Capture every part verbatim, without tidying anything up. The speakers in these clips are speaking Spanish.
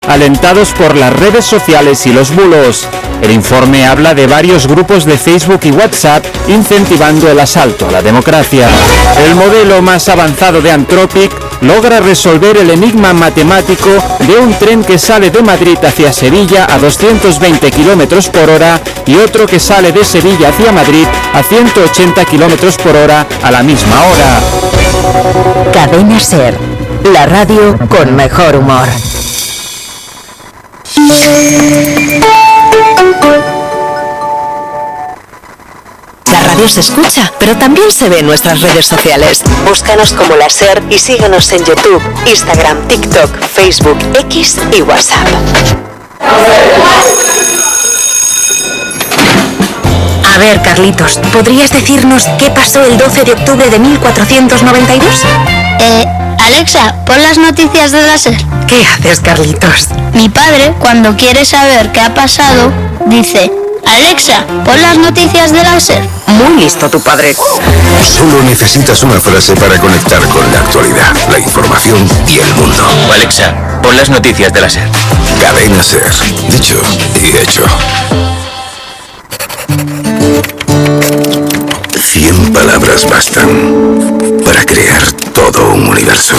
alentados por las redes sociales y los bulos. El informe habla de varios grupos de Facebook y WhatsApp incentivando el asalto a la democracia. El modelo más avanzado de Anthropic logra resolver el enigma matemático de un tren que sale de Madrid hacia Sevilla a doscientos veinte kilómetros por hora y otro que sale de Sevilla hacia Madrid a ciento ochenta kilómetros por hora a la misma hora. Cadena SER, la radio con mejor humor. La radio se escucha, pero también se ve en nuestras redes sociales. Búscanos como La SER y síguenos en YouTube, Instagram, TikTok, Facebook, X y WhatsApp. A ver, Carlitos, ¿podrías decirnos qué pasó el doce de octubre de mil cuatrocientos noventa y dos? Eh, Alexa, pon las noticias de la SER. ¿Qué haces, Carlitos? Mi padre, cuando quiere saber qué ha pasado, dice: Alexa, pon las noticias de la SER. Muy listo tu padre. Solo necesitas una frase para conectar con la actualidad, la información y el mundo. Alexa, pon las noticias de la SER. Cadena SER. Dicho y hecho. Cien palabras bastan para crear todo un universo.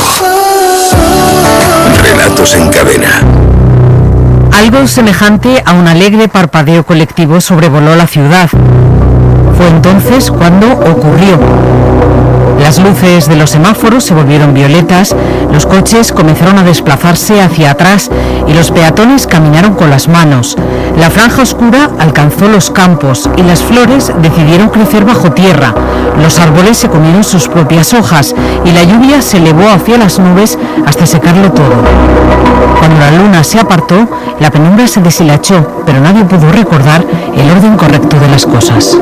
Relatos en cadena. Algo semejante a un alegre parpadeo colectivo sobrevoló la ciudad. Fue entonces cuando ocurrió. Las luces de los semáforos se volvieron violetas, los coches comenzaron a desplazarse hacia atrás y los peatones caminaron con las manos. La franja oscura alcanzó los campos y las flores decidieron crecer bajo tierra. Los árboles se comieron sus propias hojas y la lluvia se elevó hacia las nubes hasta secarlo todo. Cuando la luna se apartó, la penumbra se deshilachó, pero nadie pudo recordar el orden correcto de las cosas.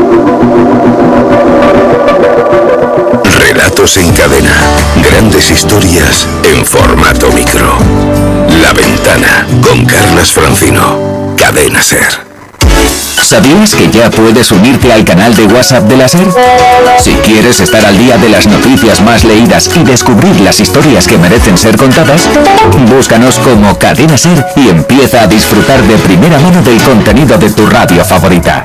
Relatos en cadena. Grandes historias en formato micro. La Ventana con Carlas Francino. Cadena SER. ¿Sabías que ya puedes unirte al canal de WhatsApp de la SER? Si quieres estar al día de las noticias más leídas y descubrir las historias que merecen ser contadas, búscanos como Cadena SER y empieza a disfrutar de primera mano del contenido de tu radio favorita.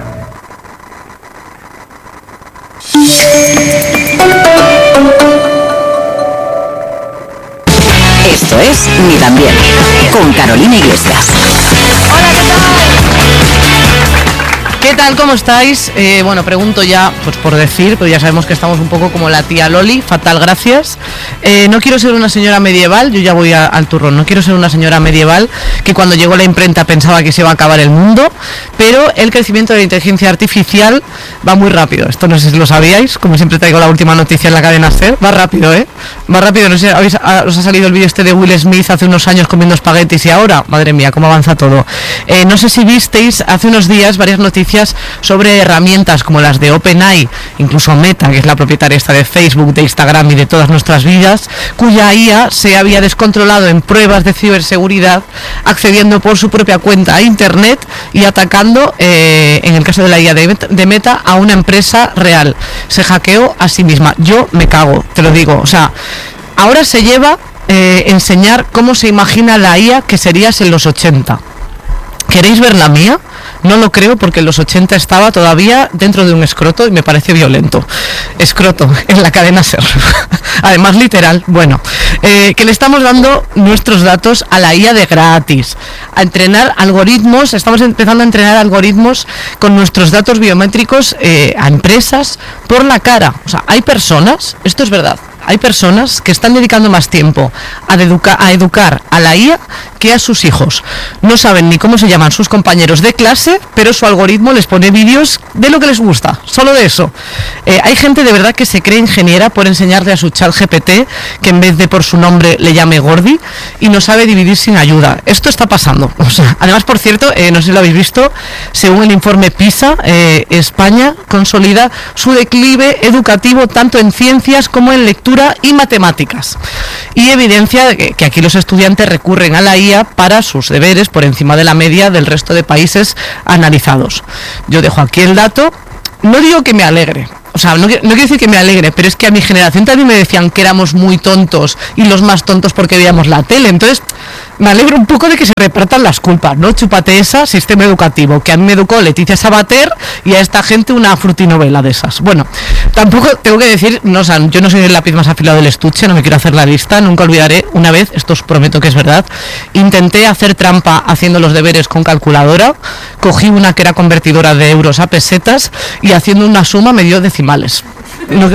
Esto es Ni tan bien, con Carolina Iglesias. Hola, ¿qué tal? ¿Qué tal? ¿Cómo estáis? Eh, bueno, pregunto ya, pues por decir, pero ya sabemos que estamos un poco como la tía Loli, fatal, gracias. Eh, no quiero ser una señora medieval, yo ya voy a, al turrón, no quiero ser una señora medieval que cuando llegó la imprenta pensaba que se iba a acabar el mundo, pero el crecimiento de la inteligencia artificial va muy rápido. Esto no sé si lo sabíais, como siempre traigo la última noticia en la cadena SER, va rápido, ¿eh? Va rápido, no sé, ¿habéis, a, os ha salido el vídeo este de Will Smith hace unos años comiendo espaguetis y ahora, madre mía, cómo avanza todo. Eh, no sé si visteis hace unos días varias noticias sobre herramientas como las de OpenAI, incluso Meta, que es la propietaria esta de Facebook, de Instagram y de todas nuestras vidas, cuya I A se había descontrolado en pruebas de ciberseguridad, accediendo por su propia cuenta a Internet y atacando, eh, en el caso de la I A de, de Meta, a una empresa real. Se hackeó a sí misma. Yo me cago, te lo digo. O sea, ahora se lleva eh, enseñar cómo se imagina la I A que serías en los ochenta. ¿Queréis ver la mía? No lo creo, porque en los ochenta estaba todavía dentro de un escroto y me parece violento. Escroto en la cadena SER. Además literal. Bueno, eh, que le estamos dando nuestros datos a la I A de gratis, a entrenar algoritmos. Estamos empezando a entrenar algoritmos con nuestros datos biométricos eh, a empresas por la cara. O sea, hay personas, esto es verdad, hay personas que están dedicando más tiempo a, educa- a educar a la I A que a sus hijos. No saben ni cómo se llaman sus compañeros de clase, pero su algoritmo les pone vídeos de lo que les gusta, solo de eso. Eh, hay gente de verdad que se cree ingeniera por enseñarle a su chat G P T que en vez de por su nombre le llame Gordi y no sabe dividir sin ayuda. Esto está pasando. O sea, además, por cierto, eh, no sé si lo habéis visto, según el informe PISA, eh, España consolida su declive educativo tanto en ciencias como en lectura y matemáticas, y evidencia que, que aquí los estudiantes recurren a la I A para sus deberes por encima de la media del resto de países analizados. Yo dejo aquí el dato. No digo que me alegre, o sea, no, no quiero decir que me alegre, pero es que a mi generación también me decían que éramos muy tontos y los más tontos porque veíamos la tele. Entonces, me alegro un poco de que se repartan las culpas, ¿no? Chúpate esa, sistema educativo, que a mí me educó Leticia Sabater y a esta gente una frutinovela de esas. Bueno, tampoco tengo que decir, no, o sea, yo no soy el lápiz más afilado del estuche, no me quiero hacer la lista, nunca olvidaré, una vez, esto os prometo que es verdad, intenté hacer trampa haciendo los deberes con calculadora, cogí una que era convertidora de euros a pesetas y haciendo una suma me dio decimales. No,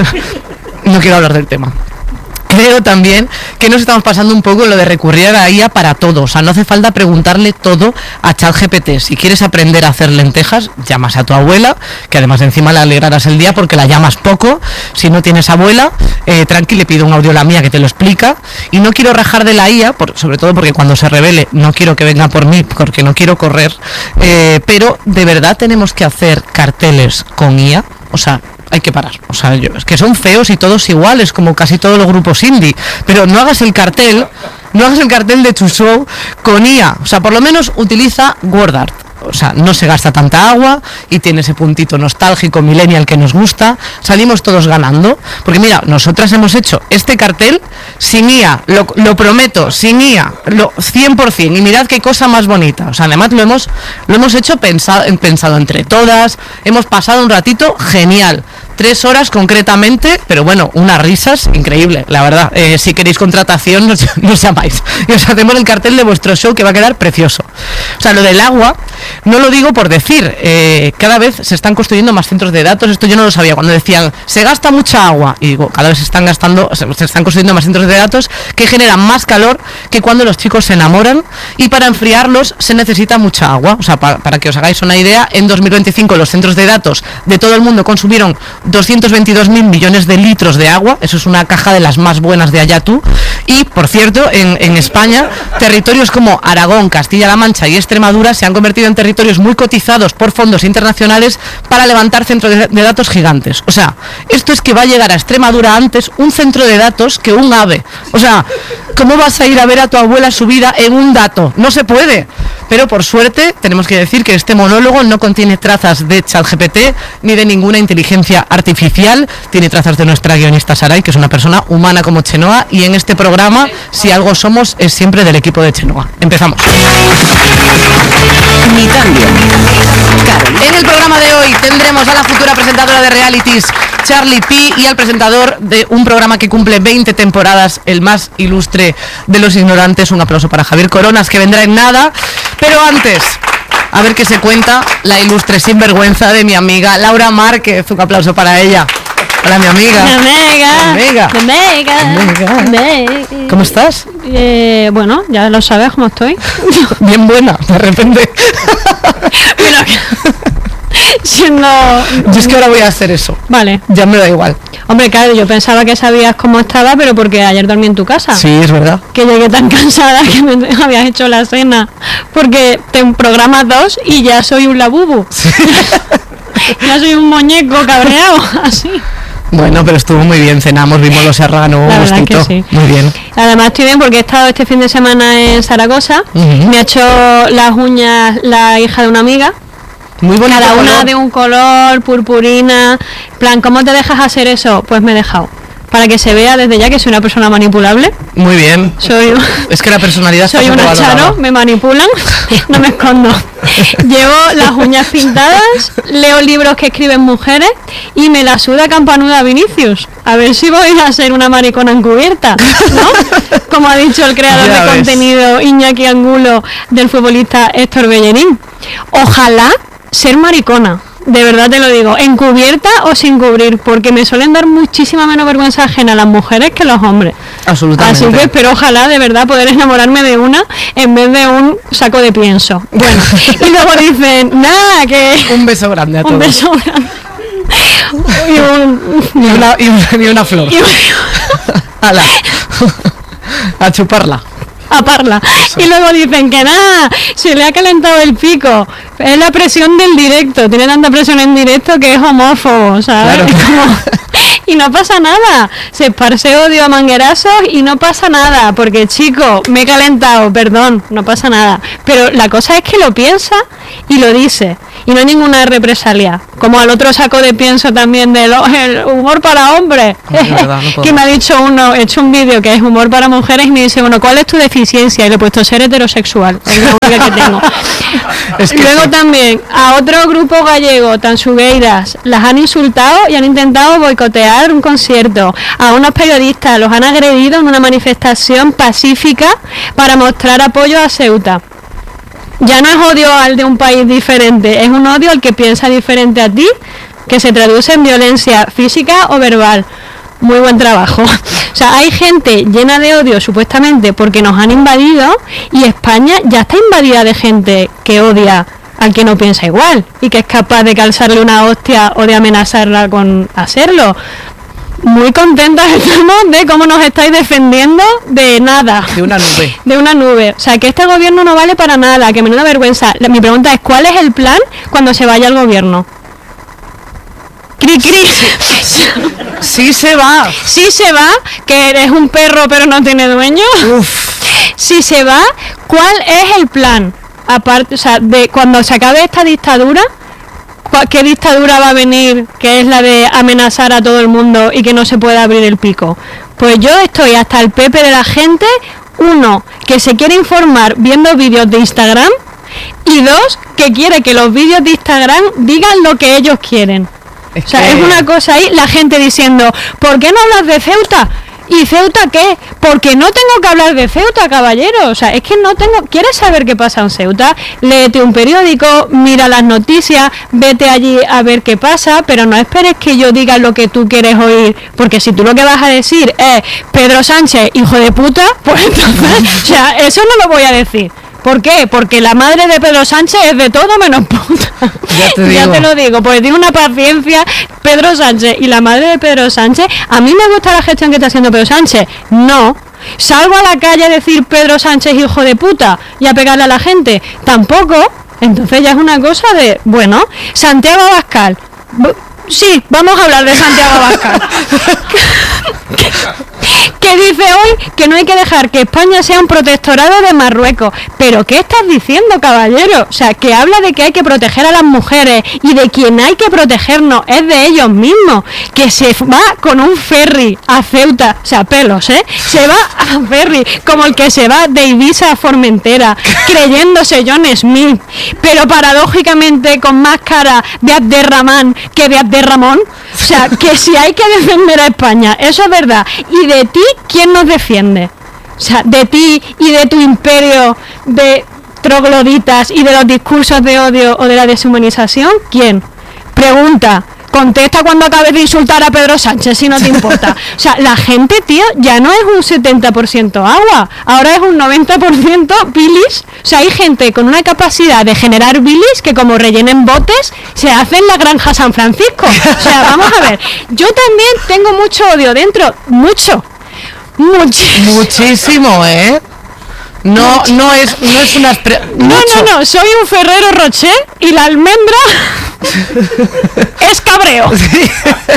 no quiero hablar del tema. Creo también que nos estamos pasando un poco lo de recurrir a la I A para todo. O sea, no hace falta preguntarle todo a ChatGPT. Si quieres aprender a hacer lentejas, llamas a tu abuela, que además encima le alegrarás el día porque la llamas poco. Si no tienes abuela, eh, tranqui, le pido un audio a la mía que te lo explica. Y no quiero rajar de la I A, por, sobre todo porque cuando se revele no quiero que venga por mí, porque no quiero correr. Eh, pero de verdad tenemos que hacer carteles con I A. O sea, hay que parar, o sea, yo, es que son feos y todos iguales, como casi todos los grupos indie, pero no hagas el cartel, no hagas el cartel de tu show con I A, o sea, por lo menos utiliza WordArt. O sea, no se gasta tanta agua y tiene ese puntito nostálgico millennial que nos gusta. Salimos todos ganando. Porque mira, nosotras hemos hecho este cartel sin I A, lo, lo prometo, sin I A, lo, cien por ciento. Y mirad qué cosa más bonita. O sea, además lo hemos, lo hemos hecho pensado, pensado entre todas. Hemos pasado un ratito genial. Tres horas concretamente, pero bueno, unas risas increíble, la verdad. Eh, si queréis contratación, nos, nos llamáis y os hacemos el cartel de vuestro show que va a quedar precioso. O sea, lo del agua, no lo digo por decir, eh, cada vez se están construyendo más centros de datos. Esto yo no lo sabía, cuando decían, se gasta mucha agua, y digo, cada vez se están gastando, se, se están construyendo más centros de datos que generan más calor que cuando los chicos se enamoran, y para enfriarlos se necesita mucha agua. O sea, para, para que os hagáis una idea, en dos mil veinticinco los centros de datos de todo el mundo consumieron doscientos veintidós mil millones de litros de agua. Eso es una caja de las más buenas de allá tú. Y, por cierto, en, en España, territorios como Aragón, Castilla-La Mancha y Extremadura se han convertido en territorios muy cotizados por fondos internacionales para levantar centros de, de datos gigantes. O sea, esto es que va a llegar a Extremadura antes un centro de datos que un AVE. O sea, ¿cómo vas a ir a ver a tu abuela subida en un dato? No se puede. Pero por suerte tenemos que decir que este monólogo no contiene trazas de ChatGPT ni de ninguna inteligencia artificial. Tiene trazas de nuestra guionista Saray, que es una persona humana como Chenoa, y en este programa, si algo somos, es siempre del equipo de Chenoa. Empezamos. Ni tan bien. En el programa de hoy tendremos a la futura presentadora de realities Charlie P y al presentador de un programa que cumple veinte temporadas, el más ilustre de los ignorantes. Un aplauso para Javier Coronas, que vendrá en nada. Pero antes, a ver qué se cuenta la ilustre sinvergüenza de mi amiga Laura Márquez. Un aplauso para ella. Hola, mi amiga. Mi amiga. Mi amiga. Mi amiga. Mi amiga. ¿Cómo estás? Eh, bueno, ya lo sabes cómo estoy. Bien buena, de repente. Mira, siendo... Yo es que ahora voy a hacer eso. Vale. Ya me da igual. Hombre, claro, yo pensaba que sabías cómo estaba, pero porque ayer dormí en tu casa. Sí, es verdad. Que llegué tan cansada que me habías hecho la cena. Porque te programas dos y ya soy un labubu. Sí. Ya soy un muñeco cabreado, así. Bueno, pero estuvo muy bien, cenamos, vimos Los Serrano, la verdad que sí. Muy bien. Además estoy bien porque he estado este fin de semana en Zaragoza. Uh-huh. Me ha hecho las uñas la hija de una amiga. Muy bonita. Cada una color. de un color, purpurina. Plan, ¿cómo te dejas hacer eso? Pues me he dejado. Para que se vea desde ya que soy una persona manipulable. Muy bien. Soy, es que la personalidad está soy una charo, me manipulan, no me escondo. Llevo las uñas pintadas, leo libros que escriben mujeres y me la suda campanuda Vinicius. A ver si voy a ser una maricona encubierta, ¿no? Como ha dicho el creador ya de ves. contenido Iñaki Angulo del futbolista Héctor Bellerín. Ojalá ser maricona. De verdad te lo digo, encubierta o sin cubrir, porque me suelen dar muchísima menos vergüenza ajena a las mujeres que los hombres. Absolutamente. Así que espero, ojalá, de verdad, poder enamorarme de una en vez de un saco de pienso. Bueno, y luego dicen, nada, que... Un beso grande a todos. Un beso grande. y, un... y, una, y, una, y una flor. Y... Ala. A chuparla. A parla. Eso. Y luego dicen que nada, se le ha calentado el pico. Es la presión del directo. Tiene tanta presión en directo que es homófobo, ¿sabes? Claro. Como... Y no pasa nada. Se esparce odio a manguerazos y no pasa nada. Porque, chico, me he calentado, perdón, no pasa nada. Pero la cosa es que lo piensa y lo dice. y no hay ninguna represalia. Como al otro saco de pienso también del el humor para hombres. Es verdad, no que me ha dicho uno, he hecho un vídeo que es humor para mujeres y me dice, bueno, ¿cuál es tu deficiencia? Y le he puesto ser heterosexual, es la única que tengo. Es que luego sí. También a otro grupo gallego, tansugueiras, las han insultado y han intentado boicotear un concierto. A unos periodistas los han agredido en una manifestación pacífica para mostrar apoyo a Ceuta. Ya no es odio al de un país diferente, es un odio al que piensa diferente a ti, que se traduce en violencia física o verbal. Muy buen trabajo. O sea, hay gente llena de odio supuestamente porque nos han invadido y España ya está invadida de gente que odia al que no piensa igual y que es capaz de calzarle una hostia o de amenazarla con hacerlo. Muy contentas estamos de cómo nos estáis defendiendo de nada. De una nube. De una nube. O sea, que este gobierno no vale para nada, que menuda vergüenza. La, mi pregunta es, ¿cuál es el plan cuando se vaya el gobierno? Cri, cri. Sí se va. Sí se va, que eres un perro pero no tiene dueño. Uf. Si se va, ¿cuál es el plan? Aparte, o sea, de cuando se acabe esta dictadura, ¿qué dictadura va a venir, que es la de amenazar a todo el mundo y que no se pueda abrir el pico? Pues yo estoy hasta el pepe de la gente, uno, que se quiere informar viendo vídeos de Instagram, y dos, que quiere que los vídeos de Instagram digan lo que ellos quieren. Es o sea, que... es una cosa ahí, la gente diciendo, ¿por qué no hablas de Ceuta? ¿Y Ceuta qué? Porque no tengo que hablar de Ceuta, caballero. O sea, es que no tengo... ¿Quieres saber qué pasa en Ceuta? Léete un periódico, mira las noticias, vete allí a ver qué pasa, pero no esperes que yo diga lo que tú quieres oír, porque si tú lo que vas a decir es Pedro Sánchez, hijo de puta, pues entonces, o sea, eso no lo voy a decir. ¿Por qué? Porque la madre de Pedro Sánchez es de todo menos puta. Ya te, ya te lo digo, pues tiene una paciencia Pedro Sánchez y la madre de Pedro Sánchez. A mí me gusta la gestión que está haciendo Pedro Sánchez. No. ¿Salgo a la calle a decir Pedro Sánchez hijo de puta y a pegarle a la gente? Tampoco. Entonces ya es una cosa de, bueno, Santiago Abascal. Sí, vamos a hablar de Santiago Abascal. Que dice hoy que no hay que dejar que España sea un protectorado de Marruecos. ¿Pero qué estás diciendo, caballero? O sea, que habla de que hay que proteger a las mujeres y de quien hay que protegernos es de ellos mismos. Que se va con un ferry a Ceuta, o sea, pelos, ¿eh? Se va a ferry como el que se va de Ibiza a Formentera, creyéndose John Smith, pero paradójicamente con más cara de Abderramán que de Abderramón. O sea, que si hay que defender a España, eso es verdad. Y de ti, ¿quién nos defiende? O sea, de ti y de tu imperio de trogloditas y de los discursos de odio o de la deshumanización, ¿quién? Pregunta, contesta cuando acabes de insultar a Pedro Sánchez, si no te importa. O sea, la gente, tío, ya no es un setenta por ciento agua, ahora es un noventa por ciento bilis. O sea, hay gente con una capacidad de generar bilis que como rellenen botes, se hacen la granja San Francisco. O sea, vamos a ver, yo también tengo mucho odio dentro, mucho, muchísimo. Muchísimo, ¿eh? No, no es, no es una... Pre- no, no, no, soy un Ferrero Rocher y la almendra es cabreo. Sí.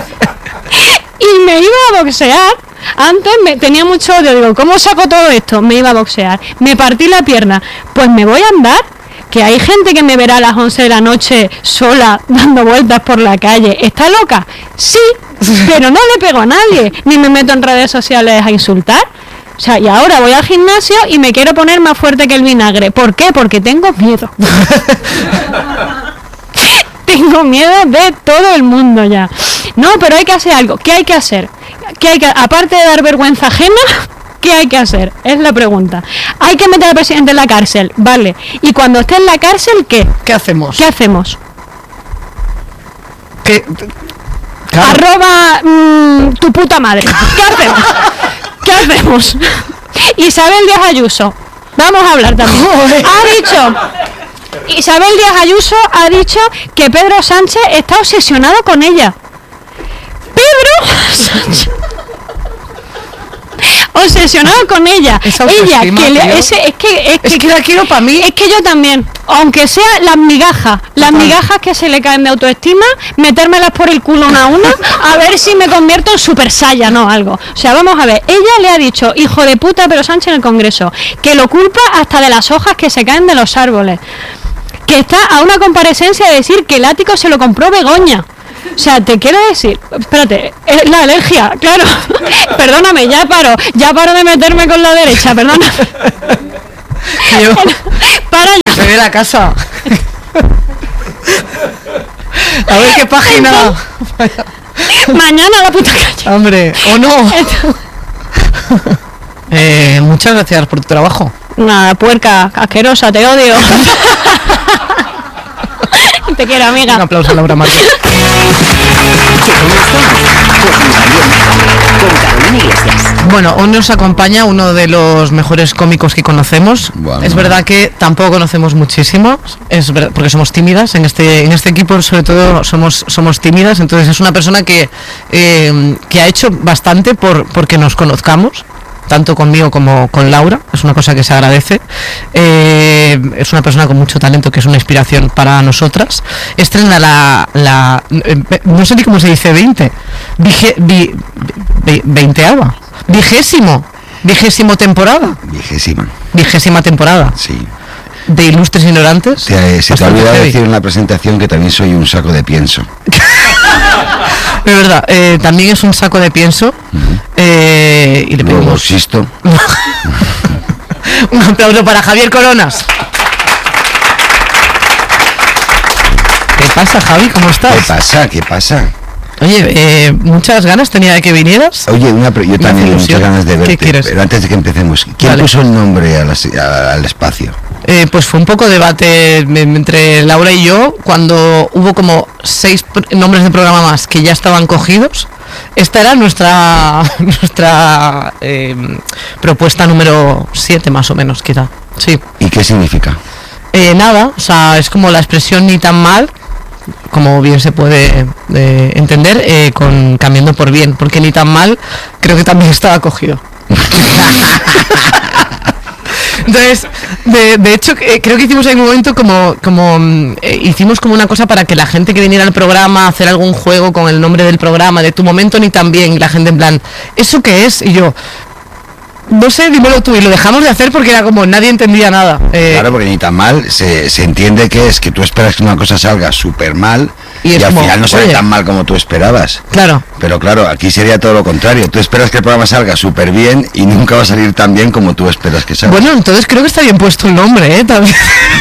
Y me iba a boxear. Antes me tenía mucho odio, digo, ¿cómo saco todo esto? Me iba a boxear, me partí la pierna, pues me voy a andar, que hay gente que me verá a las once de la noche sola, dando vueltas por la calle. ¿Está loca? Sí, pero no le pego a nadie, ni me meto en redes sociales a insultar. O sea, y ahora voy al gimnasio y me quiero poner más fuerte que el vinagre. ¿Por qué? Porque tengo miedo. Tengo miedo de todo el mundo ya. No, pero hay que hacer algo. ¿Qué hay que hacer? ¿Qué hay que, aparte de dar vergüenza ajena, qué hay que hacer? Es la pregunta. Hay que meter al presidente en la cárcel, vale. Y cuando esté en la cárcel, ¿qué? ¿Qué hacemos? ¿Qué hacemos? ¿Qué? Claro. Arroba mmm, tu puta madre. ¿Qué hacemos? ¿Qué hacemos? Isabel Díaz Ayuso. Vamos a hablar también. Ha dicho... Isabel Díaz Ayuso ha dicho que Pedro Sánchez está obsesionado con ella. Pedro Sánchez obsesionado con ella. Ella que le, ese, es que es que, es que la quiero para mí. Es que yo también, aunque sea las migajas, las migajas que se le caen de autoestima, metérmelas por el culo una a una, a ver si me convierto en super saiyan o algo. O sea, vamos a ver, ella le ha dicho hijo de puta a Pedro Sánchez en el Congreso, que lo culpa hasta de las hojas que se caen de los árboles. que está a una comparecencia de decir que el ático se lo compró Begoña. O sea, te quiero decir, espérate, es la alergia, claro. Perdóname, ya paro, ya paro de meterme con la derecha, perdona. Yo, para ya. se ve la casa. A ver qué página. Mañana a la puta calle. Hombre, o no. eh, muchas gracias por tu trabajo. Nada, puerca, asquerosa, te odio. Te quiero, amiga. Un aplauso a Laura Martín. Bueno, hoy nos acompaña uno de los mejores cómicos que conocemos. Bueno. Es verdad que tampoco conocemos muchísimo, es verdad, porque somos tímidas. En este en este equipo, sobre todo, somos somos tímidas. Entonces es una persona que eh, que ha hecho bastante por porque nos conozcamos, tanto conmigo como con Laura. Es una cosa que se agradece. Eh, es una persona con mucho talento, que es una inspiración para nosotras. Estrena la, la eh, no sé ni cómo se dice, veinte Vige, vi, vi, veinteava vigésimo vigésimo temporada vigésima vigésima temporada sí de Ilustres Ignorantes. Te, se te ha olvidado decir en la presentación que también soy un saco de pienso. De verdad, eh, también es un saco de pienso. Uh-huh. eh, y le pedimos Sisto. Un aplauso para Javier Coronas. ¿Qué pasa, Javi? ¿Cómo estás? ¿Qué pasa? ¿Qué pasa? Oye, eh, muchas ganas tenía de que vinieras. Oye, una pre- yo también tengo muchas ganas de verte. ¿Qué quieres? Pero antes de que empecemos, ¿quién vale. puso el nombre a la, a, al espacio? Eh, pues fue un poco debate entre Laura y yo, cuando hubo como seis pr- nombres de programa más que ya estaban cogidos. Esta era nuestra nuestra eh, propuesta número siete, más o menos, quizá. Sí. ¿Y qué significa? Eh, nada, o sea, es como la expresión ni tan mal, como bien se puede eh, entender, eh, con cambiando por bien, porque ni tan mal creo que también estaba cogido. Entonces, de, de hecho, eh, creo que hicimos en un momento como, como eh, hicimos como una cosa para que la gente que viniera al programa, hacer algún juego con el nombre del programa, de tu momento ni tan bien, y la gente en plan, ¿eso qué es? Y yo, no sé, dímelo tú, y lo dejamos de hacer porque era como nadie entendía nada. Eh, claro, porque ni tan mal se, se entiende que es que tú esperas que una cosa salga súper mal y, y al como, final no sale oye, tan mal como tú esperabas. Claro. Pero claro, aquí sería todo lo contrario. Tú esperas que el programa salga súper bien y nunca va a salir tan bien como tú esperas que salga. Bueno, entonces creo que está bien puesto el nombre, ¿eh? También.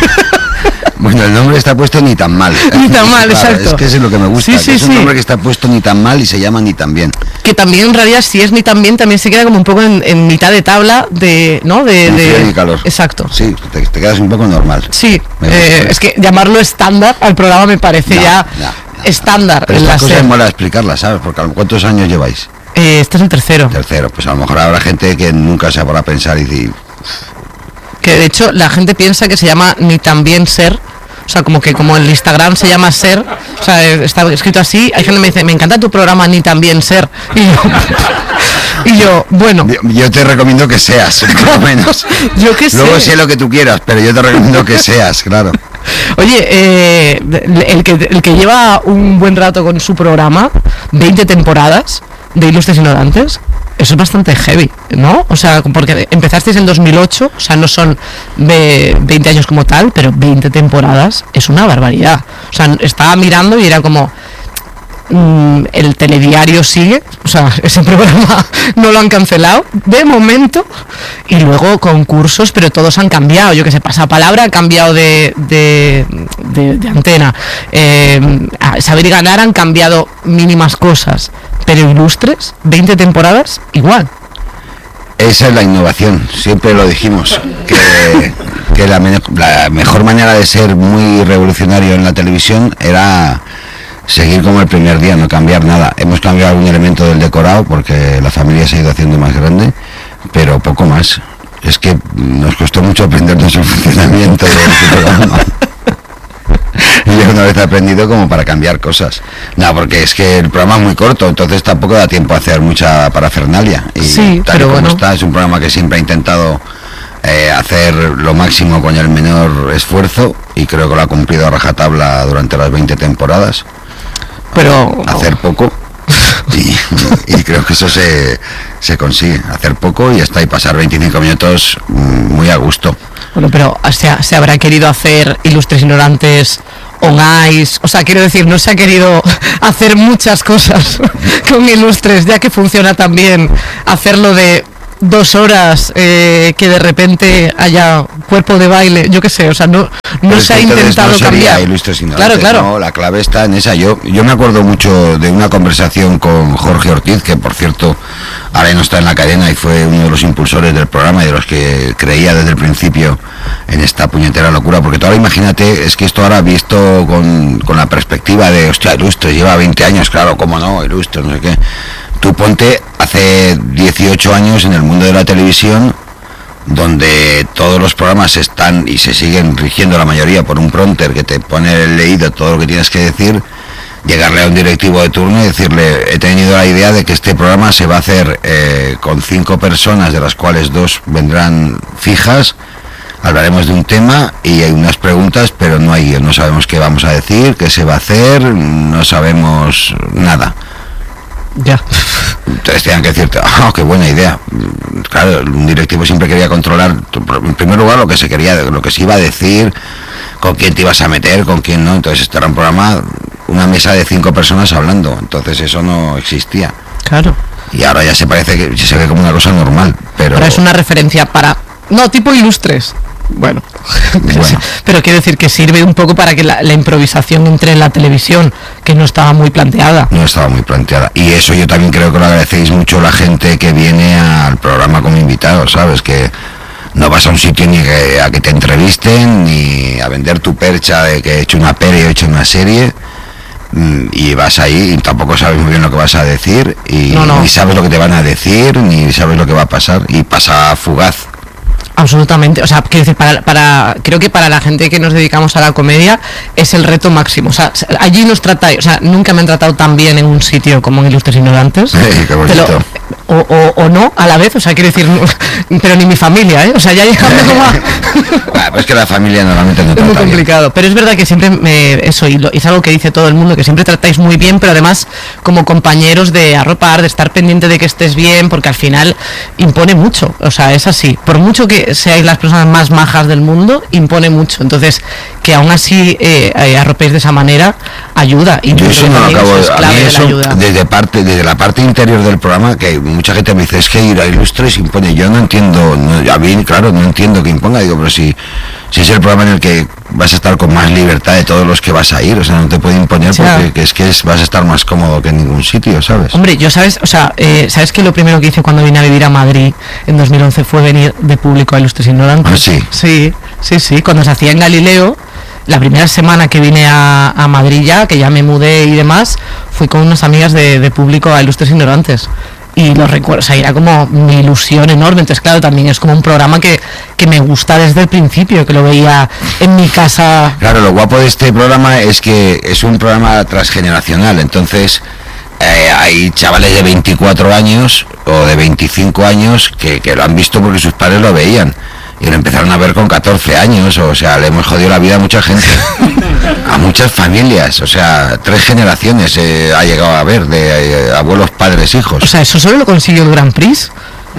Bueno, el nombre está puesto ni tan mal. Ni tan mal, claro, exacto. Es que eso es lo que me gusta. Sí, sí, es un sí. nombre que está puesto ni tan mal y se llama ni tan bien. Que también en realidad si es ni tan bien también se queda como un poco en, en mitad de tabla de, ¿no? De, de frío y calor. Exacto. Sí, te, te quedas un poco normal. Sí. Eh, es que llamarlo estándar al programa me parece no, ya no, no, estándar. Pero estas cosas mola explicarlas, ¿sabes? Porque ¿cuántos años lleváis? Eh, este es el tercero. Tercero, pues a lo mejor habrá gente que nunca se podrá pensar y decir... Que de hecho la gente piensa que se llama ni tan bien ser. O sea, como que como el Instagram se llama Ser, o sea, está escrito así, hay gente que me dice, me encanta tu programa Ni También Ser. Y yo, y yo bueno. Yo, yo te recomiendo que seas, por lo menos. Yo que sé. Luego sé lo que tú quieras, pero yo te recomiendo que seas, claro. Oye, eh, el, que, el que lleva un buen rato con su programa, veinte temporadas de Ilustres Ignorantes, eso es bastante heavy, ¿no? O sea, porque empezasteis en dos mil ocho, o sea, no son de veinte años como tal, pero veinte temporadas es una barbaridad. O sea, estaba mirando y era como... Mmm, el telediario sigue, o sea, ese programa no lo han cancelado de momento, y luego concursos, pero todos han cambiado. Yo que sé, Pasapalabra ha cambiado de, de, de, de antena, eh, Saber y Ganar han cambiado mínimas cosas, pero Ilustres, veinte temporadas, igual. Esa es la innovación, siempre lo dijimos, que, que la, me- la mejor manera de ser muy revolucionario en la televisión era seguir como el primer día, no cambiar nada. Hemos cambiado algún elemento del decorado porque la familia se ha ido haciendo más grande, pero poco más. Es que nos costó mucho aprendernos el funcionamiento del programa. Y yo una vez he aprendido como para cambiar cosas. No, porque es que el programa es muy corto, entonces tampoco da tiempo a hacer mucha parafernalia. Y sí, tal y pero como bueno. está, es un programa que siempre ha intentado eh, hacer lo máximo con el menor esfuerzo y creo que lo ha cumplido a rajatabla durante las veinte temporadas. Pero hacer poco y, y creo que eso se, se consigue, hacer poco y hasta ahí pasar veinticinco minutos muy a gusto. Bueno, pero se, se habrá querido hacer Ilustres Ignorantes on Ice, o sea, quiero decir, no se ha querido hacer muchas cosas con Ilustres, ya que funciona también hacerlo de dos horas, eh, que de repente haya cuerpo de baile, yo qué sé, o sea, no, no se ha intentado no cambiar. Ilustres Claro, Ignorantes, claro. No, la clave está en esa. Yo, yo me acuerdo mucho de una conversación con Jorge Ortiz, que por cierto ahora no está en la cadena y fue uno de los impulsores del programa y de los que creía desde el principio en esta puñetera locura, porque tú ahora imagínate, es que esto ahora visto con, con la perspectiva de, hostia, Ilustres lleva veinte años, claro, cómo no, Ilustres, no sé qué. Tú ponte hace dieciocho años en el mundo de la televisión, donde todos los programas están y se siguen rigiendo la mayoría por un prompter que te pone el leído todo lo que tienes que decir, llegarle a un directivo de turno y decirle, he tenido la idea de que este programa se va a hacer eh, con cinco personas, de las cuales dos vendrán fijas, hablaremos de un tema y hay unas preguntas, pero no hay guión, no sabemos qué vamos a decir, qué se va a hacer, no sabemos nada. Ya. Entonces tenían que decirte, oh, qué buena idea. Claro, un directivo siempre quería controlar, en primer lugar, lo que se quería, lo que se iba a decir, con quién te ibas a meter, con quién no. Entonces este era un programa, una mesa de cinco personas hablando, entonces eso no existía. Claro. Y ahora ya se parece que se ve como una cosa normal, pero... Ahora es una referencia para... No, tipo Ilustres. Bueno, bueno. Pero quiero decir que sirve un poco para que la, la improvisación entre en la televisión, que no estaba muy planteada. No estaba muy planteada. Y eso yo también creo que lo agradecéis mucho la gente que viene al programa como invitado, ¿sabes? Que no vas a un sitio ni que, a que te entrevisten, ni a vender tu percha de que he hecho una peli o he hecho una serie, y vas ahí y tampoco sabes muy bien lo que vas a decir, y no, no. ni sabes lo que te van a decir, ni sabes lo que va a pasar, y pasa fugaz. Absolutamente, o sea, quiero decir, para, para, creo que para la gente que nos dedicamos a la comedia es el reto máximo, o sea, allí nos tratáis, o sea, nunca me han tratado tan bien en un sitio como en Ilustres Ignorantes, hey, qué bonito. Lo, o, o, o no, a la vez, o sea, quiero decir, no, pero ni mi familia, ¿eh? O sea, ya llegando como a... Bueno, pues es que la familia normalmente no es muy complicado, bien. Pero es verdad que siempre, me, eso, y lo, es algo que dice todo el mundo, que siempre tratáis muy bien, pero además como compañeros de arropar, de estar pendiente de que estés bien, porque al final impone mucho, o sea, es así, por mucho que seáis las personas más majas del mundo, impone mucho, entonces que aún así eh, eh, arropéis de esa manera ayuda, y yo eso no lo acabo es clave a mí eso, de la ayuda. desde parte desde la parte interior del programa, que mucha gente me dice, es que ir a Ilustres impone, yo no entiendo, no, a mí claro, no entiendo que imponga, digo, pero si si es el programa en el que vas a estar con más libertad de todos los que vas a ir, o sea, no te puede imponer, o sea, porque que es que es, vas a estar más cómodo que en ningún sitio, ¿sabes? Hombre, yo sabes, o sea, eh, ¿sabes que lo primero que hice cuando vine a vivir a Madrid en dos mil once fue venir de público a Ilustres Ignorantes? ¿Ah, sí? Sí, sí, sí, cuando se hacía en Galileo, la primera semana que vine a, a Madrid ya, que ya me mudé y demás, fui con unas amigas de, de público a Ilustres Ignorantes. Y lo recuerdo, o sea, era como mi ilusión enorme. Entonces, claro, también es como un programa que, que me gusta desde el principio, que lo veía en mi casa. Claro, lo guapo de este programa es que es un programa transgeneracional, entonces eh, hay chavales de veinticuatro años o de veinticinco años que, que lo han visto porque sus padres lo veían. Y lo empezaron a ver con catorce años, o sea, le hemos jodido la vida a mucha gente, a muchas familias, o sea, tres generaciones eh, ha llegado a ver, de eh, abuelos, padres, hijos. O sea, ¿eso solo lo consiguió el Grand Prix?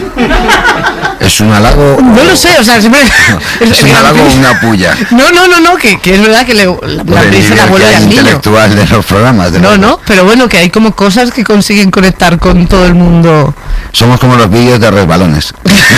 ¿Es un halago? No lo sé, o sea, siempre... ¿Es, es un halago o una puya? No, no, no, no, que, que es verdad que le, la Grand Prix es el abuelo del niño. Intelectual de los programas. De no, los... no, pero bueno, que hay como cosas que consiguen conectar con todo el mundo. Somos como los vídeos de resbalones.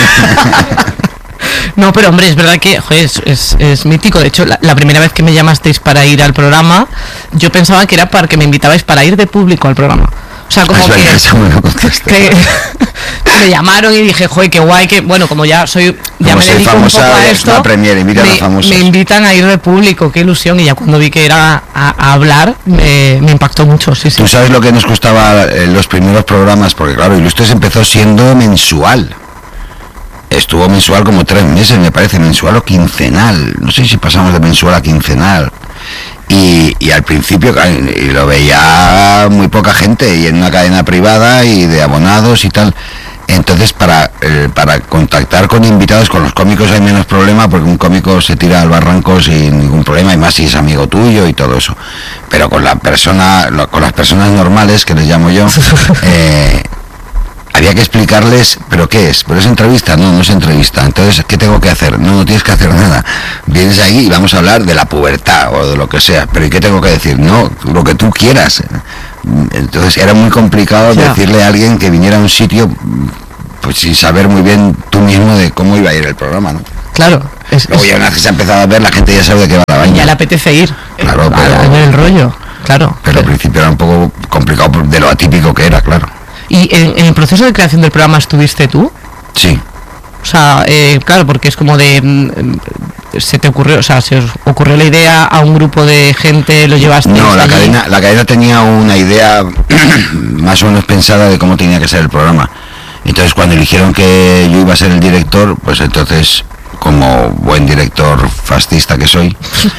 No, pero hombre, es verdad que joder, es, es, es mítico. De hecho, la, la primera vez que me llamasteis para ir al programa, yo pensaba que era para que me invitabais para ir de público al programa. O sea, como que, que, que me llamaron y dije, joder, qué guay, que bueno, como ya soy, ya como me dedico famosa, un poco a esto, premier, me, a me invitan a ir de público, qué ilusión. Y ya cuando vi que era a, a hablar, me, me impactó mucho, sí, sí. ¿Tú sabes lo que nos costaba eh, los primeros programas? Porque claro, Ilustres empezó siendo mensual. Estuvo mensual como tres meses, me parece, mensual o quincenal. No sé si pasamos de mensual a quincenal. Y, y al principio y lo veía muy poca gente y en una cadena privada y de abonados y tal. Entonces para eh, para contactar con invitados, con los cómicos hay menos problema porque un cómico se tira al barranco sin ningún problema, y más si es amigo tuyo y todo eso. Pero con la persona, con las personas normales, que les llamo yo, eh, había que explicarles, ¿pero qué es? ¿Pero es entrevista? No, no es entrevista. Entonces, ¿qué tengo que hacer? No, no tienes que hacer nada. Vienes ahí y vamos a hablar de la pubertad o de lo que sea. ¿Pero y qué tengo que decir? No, lo que tú quieras. Entonces, era muy complicado ya. decirle a alguien que viniera a un sitio pues sin saber muy bien tú mismo de cómo iba a ir el programa, ¿no? Claro. Es, Luego ya una vez que se ha empezado a ver, la gente ya sabe de qué va la vaina. Ya le apetece ir. Claro, pero... A ver el rollo, claro. Pero, pero al principio era un poco complicado de lo atípico que era, claro. ¿Y en, en el proceso de creación del programa estuviste tú? Sí. O sea, eh, claro, porque es como de... Mm, se te ocurrió, o sea, se os ocurrió la idea a un grupo de gente, lo llevaste... No, la allí. cadena, la cadena tenía una idea más o menos pensada de cómo tenía que ser el programa. Entonces, cuando eligieron que yo iba a ser el director, pues entonces, como buen director fascista que soy,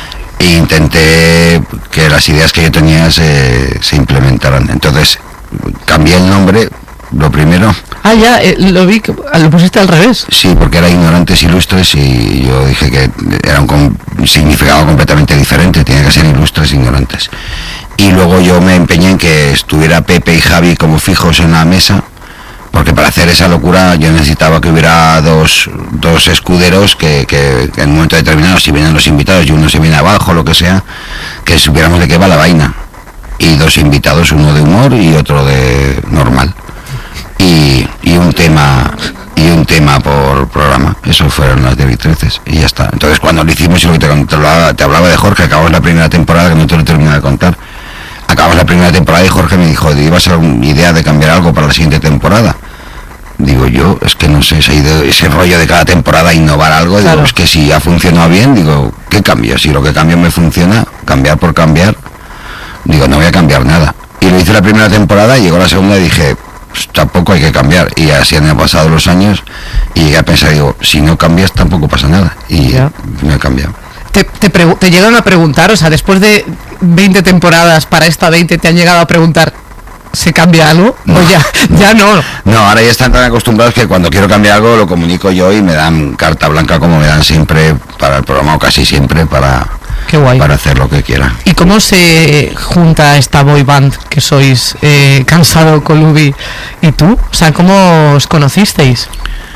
intenté que las ideas que yo tenía se, se implementaran. Entonces, cambié el nombre, lo primero. Ah, ya, eh, lo vi, lo pusiste al revés. Sí, porque era Ignorantes Ilustres y yo dije que era un, com un significado completamente diferente, tenía que ser Ilustres Ignorantes. Y luego yo me empeñé en que estuviera Pepe y Javi como fijos en la mesa, porque para hacer esa locura yo necesitaba que hubiera dos, dos escuderos que, que, que en un momento determinado, si vienen los invitados y uno se viene abajo, lo que sea, que supiéramos de qué va la vaina. Y dos invitados, uno de humor y otro de normal. Y, y un tema y un tema por programa. Eso fueron las directrices y ya está. Entonces cuando lo hicimos, y lo que te, te, hablaba, te hablaba de Jorge, acabamos la primera temporada, que no te lo terminé de contar. Acabamos la primera temporada y Jorge me dijo, ¿iba a ser una idea de cambiar algo para la siguiente temporada? Digo yo, es que no sé, ese, ese rollo de cada temporada innovar algo, claro. Digo, es que si ha funcionado bien, digo, ¿qué cambio? Si lo que cambio me funciona, cambiar por cambiar, digo, no voy a cambiar nada. Y lo hice la primera temporada, llegó la segunda y dije, pues tampoco hay que cambiar. Y así han pasado los años y llegué a pensar, digo, si no cambias tampoco pasa nada. Y ya. No he cambiado. Te, te, te llegaron a preguntar, o sea, después de veinte temporadas para esta veinte, ¿te han llegado a preguntar, ¿se cambia algo? No. ¿O ya, ya no? No, ahora ya están tan acostumbrados que cuando quiero cambiar algo lo comunico yo y me dan carta blanca como me dan siempre para el programa, o casi siempre, para, Qué guay. para hacer lo que quiera. ¿Y cómo se junta esta boy band que sois, eh, Cansado, Colubi y tú? O sea, ¿cómo os conocisteis?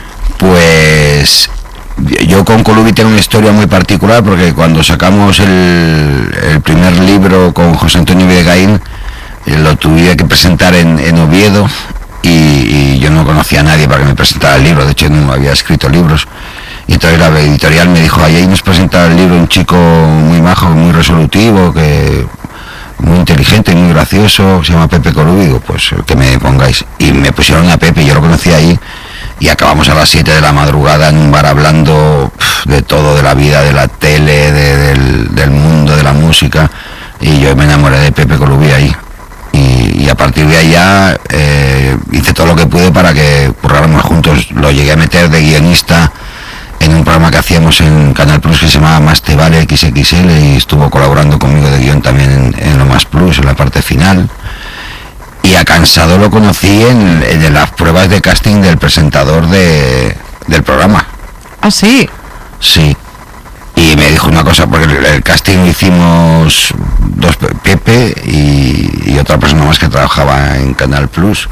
Pues yo con Colubi tengo una historia muy particular, porque cuando sacamos el, el primer libro con José Antonio Videgaín, lo tuve que presentar en, en Oviedo y, y yo no conocía a nadie para que me presentara el libro, de hecho no había escrito libros, y entonces la editorial me dijo, ahí nos presenta el libro un chico muy majo, muy resolutivo, que muy inteligente, muy gracioso, se llama Pepe Colubi. Digo, pues que me pongáis, y me pusieron a Pepe, yo lo conocí ahí y acabamos a las siete de la madrugada en un bar hablando pff, de todo, de la vida, de la tele, de, del, del mundo, de la música, y yo me enamoré de Pepe Colubi ahí. Y, y a partir de ahí ya eh, hice todo lo que pude para que curráramos juntos. Lo llegué a meter de guionista en un programa que hacíamos en Canal Plus que se llamaba Más Te Vale equis equis ele, y estuvo colaborando conmigo de guión también en, en Lo Más Plus, en la parte final. Y a Cansado lo conocí en, en las pruebas de casting del presentador de, del programa. ¿Ah, sí? Sí. Y me dijo una cosa, porque el, el casting lo hicimos dos, Pepe y, y otra persona más que trabajaba en Canal Plus.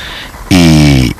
Y,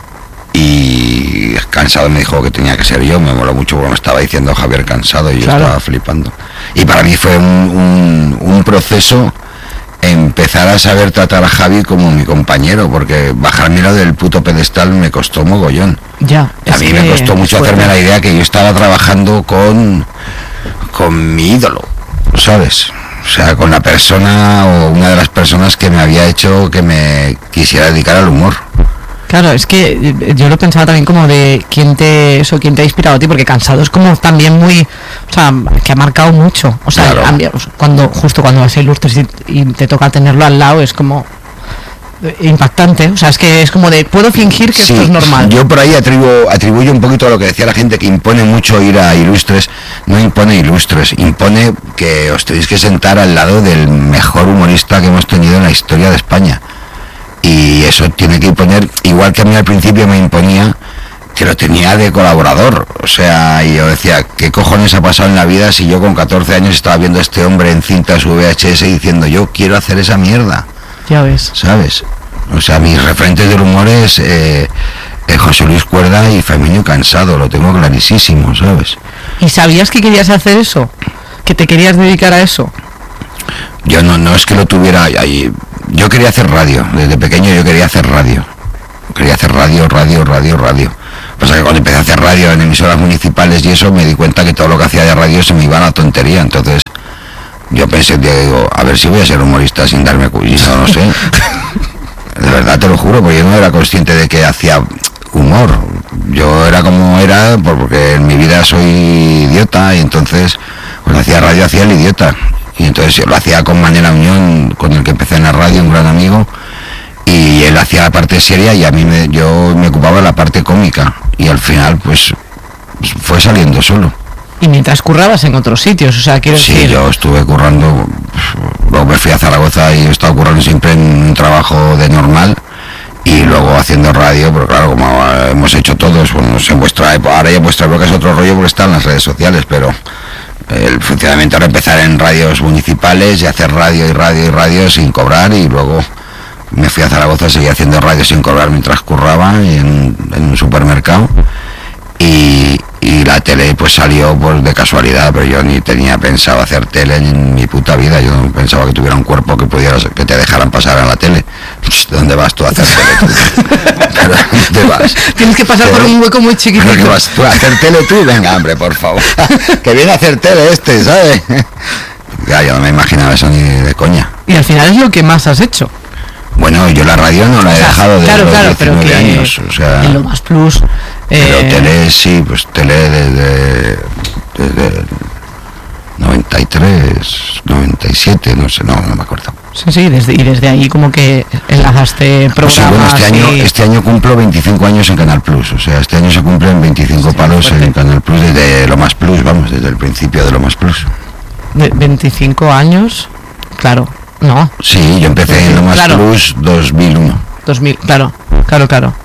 y Cansado me dijo que tenía que ser yo, me moló mucho porque me estaba diciendo Javier Cansado y yo claro. Estaba flipando. Y para mí fue un, un, un proceso empezar a saber tratar a Javi como mi compañero, porque bajármelo del puto pedestal me costó mogollón. Ya. A mí me costó mucho fuerte. Hacerme la idea que yo estaba trabajando con con mi ídolo, ¿sabes? O sea, con la persona o una de las personas que me había hecho que me quisiera dedicar al humor. Claro, es que yo lo pensaba también como de quién te eso, quién te ha inspirado a ti, porque Cansado es como también muy, o sea, que ha marcado mucho. O sea, claro. cuando justo cuando vas a Ilustres y, y te toca tenerlo al lado es como impactante. O sea, es que es como de puedo fingir que sí, esto es normal. Yo por ahí atribuyo, atribuyo un poquito a lo que decía la gente, que impone mucho ir a Ilustres. No impone Ilustres, impone que os tenéis que sentar al lado del mejor humorista que hemos tenido en la historia de España. Y eso tiene que imponer, igual que a mí al principio me imponía, que lo tenía de colaborador. O sea, y yo decía, ¿qué cojones ha pasado en la vida si yo con catorce años estaba viendo a este hombre en cinta su ve hache ese diciendo, yo quiero hacer esa mierda? Ya ves. ¿Sabes? O sea, mis referentes del humor es eh, eh, José Luis Cuerda y Femenio Cansado, lo tengo clarísimo, ¿sabes? ¿Y sabías que querías hacer eso? ¿Que te querías dedicar a eso? Yo no, no es que lo tuviera ahí. Yo quería hacer radio, desde pequeño yo quería hacer radio. Quería hacer radio, radio, radio, radio. Pasa que cuando empecé a hacer radio en emisoras municipales y eso, me di cuenta que todo lo que hacía de radio se me iba a la tontería. Entonces, yo pensé, digo, a ver si voy a ser humorista sin darme cuenta, no sé. De verdad te lo juro, porque yo no era consciente de que hacía humor. Yo era como era, porque en mi vida soy idiota, y entonces, cuando hacía radio hacía el idiota. Y entonces yo lo hacía con Manela Unión, con el que empecé en la radio, un gran amigo, y él hacía la parte seria y a mí me, yo me ocupaba de la parte cómica, y al final pues fue saliendo solo. Y mientras currabas en otros sitios, o sea, quiero sí, decir... Sí, yo estuve currando, luego me fui a Zaragoza y he estado currando siempre en un trabajo de normal, y luego haciendo radio, pero claro, como hemos hecho todos, bueno, en vuestra época, ahora ya vuestra época es otro rollo porque están las redes sociales, pero... el funcionamiento era empezar en radios municipales y hacer radio y radio y radio sin cobrar, y luego me fui a Zaragoza, seguí haciendo radio sin cobrar mientras curraba en, en un supermercado, y, y la tele pues salió pues de casualidad, pero yo ni tenía pensado hacer tele en mi puta vida. Yo no pensaba que tuviera un cuerpo que pudieras, que te dejaran pasar en la tele. ¿Dónde vas tú a hacer tele? Pero, ¿dónde vas? Tienes que pasar por un hueco muy chiquitito. ¿Qué vas tú a hacer tele tú? Venga, hombre, por favor. Que viene a hacer tele este, ¿sabes? Ya, yo no me imaginaba eso ni de coña. Y al final es lo que más has hecho. Bueno, yo la radio no la he o sea, dejado de claro, los claro, pero que años, o sea, en Lo Más Plus. Pero eh... tele sí, pues tele desde, desde noventa y tres, noventa y siete, no sé, no, no me acuerdo. Sí, sí, desde, y desde ahí como que enlazaste programas. Pues sí, bueno, este año, y... este año cumplo veinticinco años en Canal Plus, o sea, este año se cumplen veinticinco sí, palos fuerte. En Canal Plus, desde Lo Más Plus, vamos, desde el principio de Lo Más Plus. De veinticinco años, claro, no. Sí, yo empecé sí, en Lo Más claro. Plus dos mil uno. dos mil, claro, claro, claro.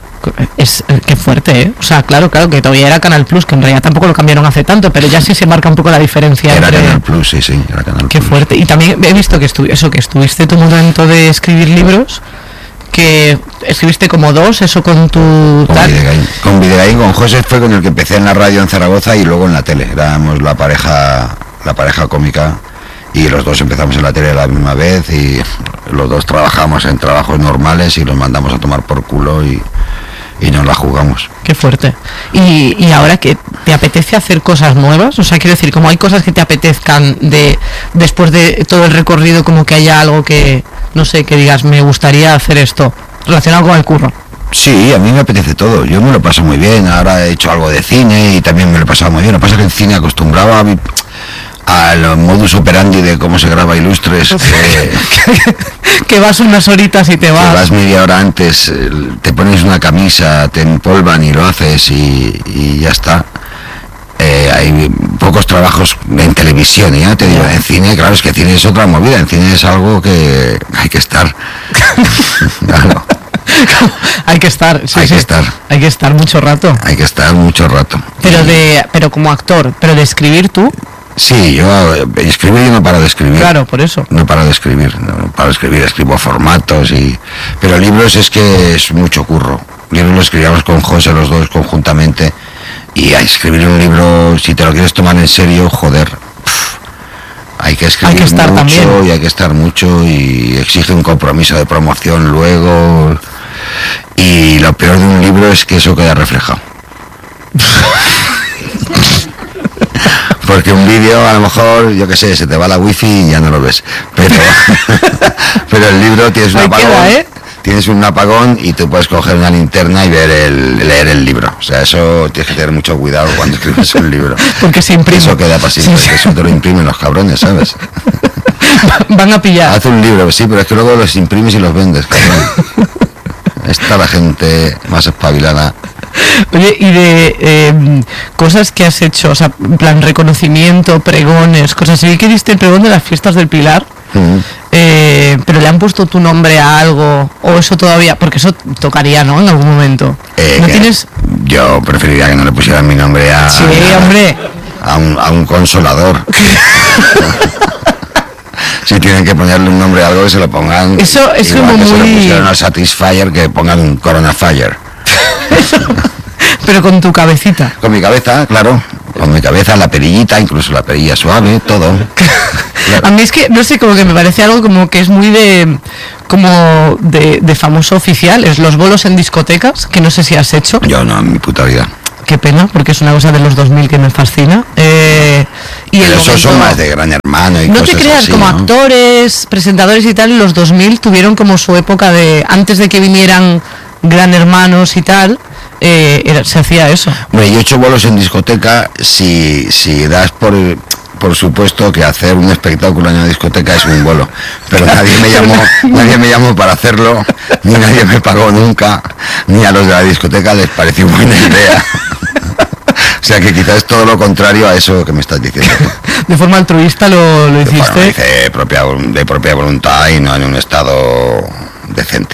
Es eh, qué fuerte, ¿eh? O sea, claro, claro, que todavía era Canal Plus, que en realidad tampoco lo cambiaron hace tanto, pero ya sí se marca un poco la diferencia. Era entre... Canal Plus, sí, sí, era Canal Qué Plus. fuerte. Y también he visto que estu eso, que estuviste tu momento de escribir libros, que escribiste como dos, eso con tu... Con Videgain, con Videgain, con José fue con el que empecé en la radio en Zaragoza y luego en la tele. Éramos la pareja, la pareja cómica, y los dos empezamos en la tele a la misma vez, y los dos trabajamos en trabajos normales y los mandamos a tomar por culo y... y nos la jugamos. Qué fuerte. Y, y ahora que te apetece hacer cosas nuevas, o sea, quiero decir, como hay cosas que te apetezcan de después de todo el recorrido, como que haya algo que, no sé, que digas, me gustaría hacer esto, relacionado con el curro. Sí, a mí me apetece todo, yo me lo paso muy bien, ahora he hecho algo de cine y también me lo he pasado muy bien. Lo que pasa es que el cine acostumbraba a mi... al modus operandi de cómo se graba Ilustres, que, que vas unas horitas y te vas. Que vas media hora antes, te pones una camisa, te empolvan y lo haces y, y ya está. Eh, hay pocos trabajos en televisión, ya te digo, en cine, claro, es que cine es otra movida, en cine es algo que hay que estar. Claro. Hay que estar, sí, hay sí. que estar. Hay que estar mucho rato. Hay que estar mucho rato. Pero de, pero como actor, pero de escribir tú. Sí, yo escribir yo no paro de escribir. Claro, por eso. No paro de escribir, no paro de escribir, escribo formatos y... Pero libros es que es mucho curro. Libros lo escribíamos con José los dos conjuntamente, y a escribir un libro, si te lo quieres tomar en serio, joder, pff, hay que escribir hay que estar mucho también. y hay que estar mucho y exige un compromiso de promoción luego, y lo peor de un libro es que eso queda reflejado. Porque un vídeo a lo mejor, yo qué sé, se te va la wifi y ya no lo ves, pero pero el libro tienes un ahí apagón, queda, ¿eh? tienes un apagón y tú puedes coger una linterna y ver el, leer el libro. O sea, eso tienes que tener mucho cuidado cuando escribes un libro. Porque se imprime. Eso queda para siempre, sí, sí. Eso te lo imprimen los cabrones, ¿sabes? Van a pillar. Haz un libro, sí, pero es que luego los imprimes y los vendes, cabrón. Está la gente más espabilada. Oye, y de eh, cosas que has hecho, o sea, en plan reconocimiento, pregones, cosas así, que diste el pregón de las fiestas del Pilar, uh-huh. eh, pero le han puesto tu nombre a algo, o eso todavía, porque eso tocaría, ¿no? En algún momento. Eh, ¿No tienes? Yo preferiría que no le pusieran mi nombre a... Sí, hombre. A un, a un consolador. Si tienen que que ponerle un nombre a algo que se lo pongan. Eso es como que muy... se lo pusieron al Satisfyer, que pongan un Corona Fire. Pero con tu cabecita. Con mi cabeza, claro. Con mi cabeza, la perillita, incluso la perilla suave, todo. Claro. A mí es que, no sé, como que me parece algo como que es muy de... como de, de famoso oficial. Es los bolos en discotecas, que no sé si has hecho. Yo no, en mi puta vida. Qué pena, porque es una cosa de los dos mil que me fascina. Eh, y Pero el esos momento... son más de Gran Hermano y No cosas te creas, así, como ¿no? actores, presentadores y tal, en los dos mil tuvieron como su época de... Antes de que vinieran Gran Hermanos y tal, eh, era, se hacía eso. Bueno, yo he hecho bolos en discoteca si, si das por... por supuesto que hacer un espectáculo en una discoteca es un bolo, pero nadie me llamó, nadie me llamó para hacerlo, ni nadie me pagó nunca, ni a los de la discoteca les pareció buena idea. O sea que quizás es todo lo contrario a eso que me estás diciendo. De forma altruista lo, lo hiciste. Bueno, lo hice de propia, de propia voluntad y no en un estado decente.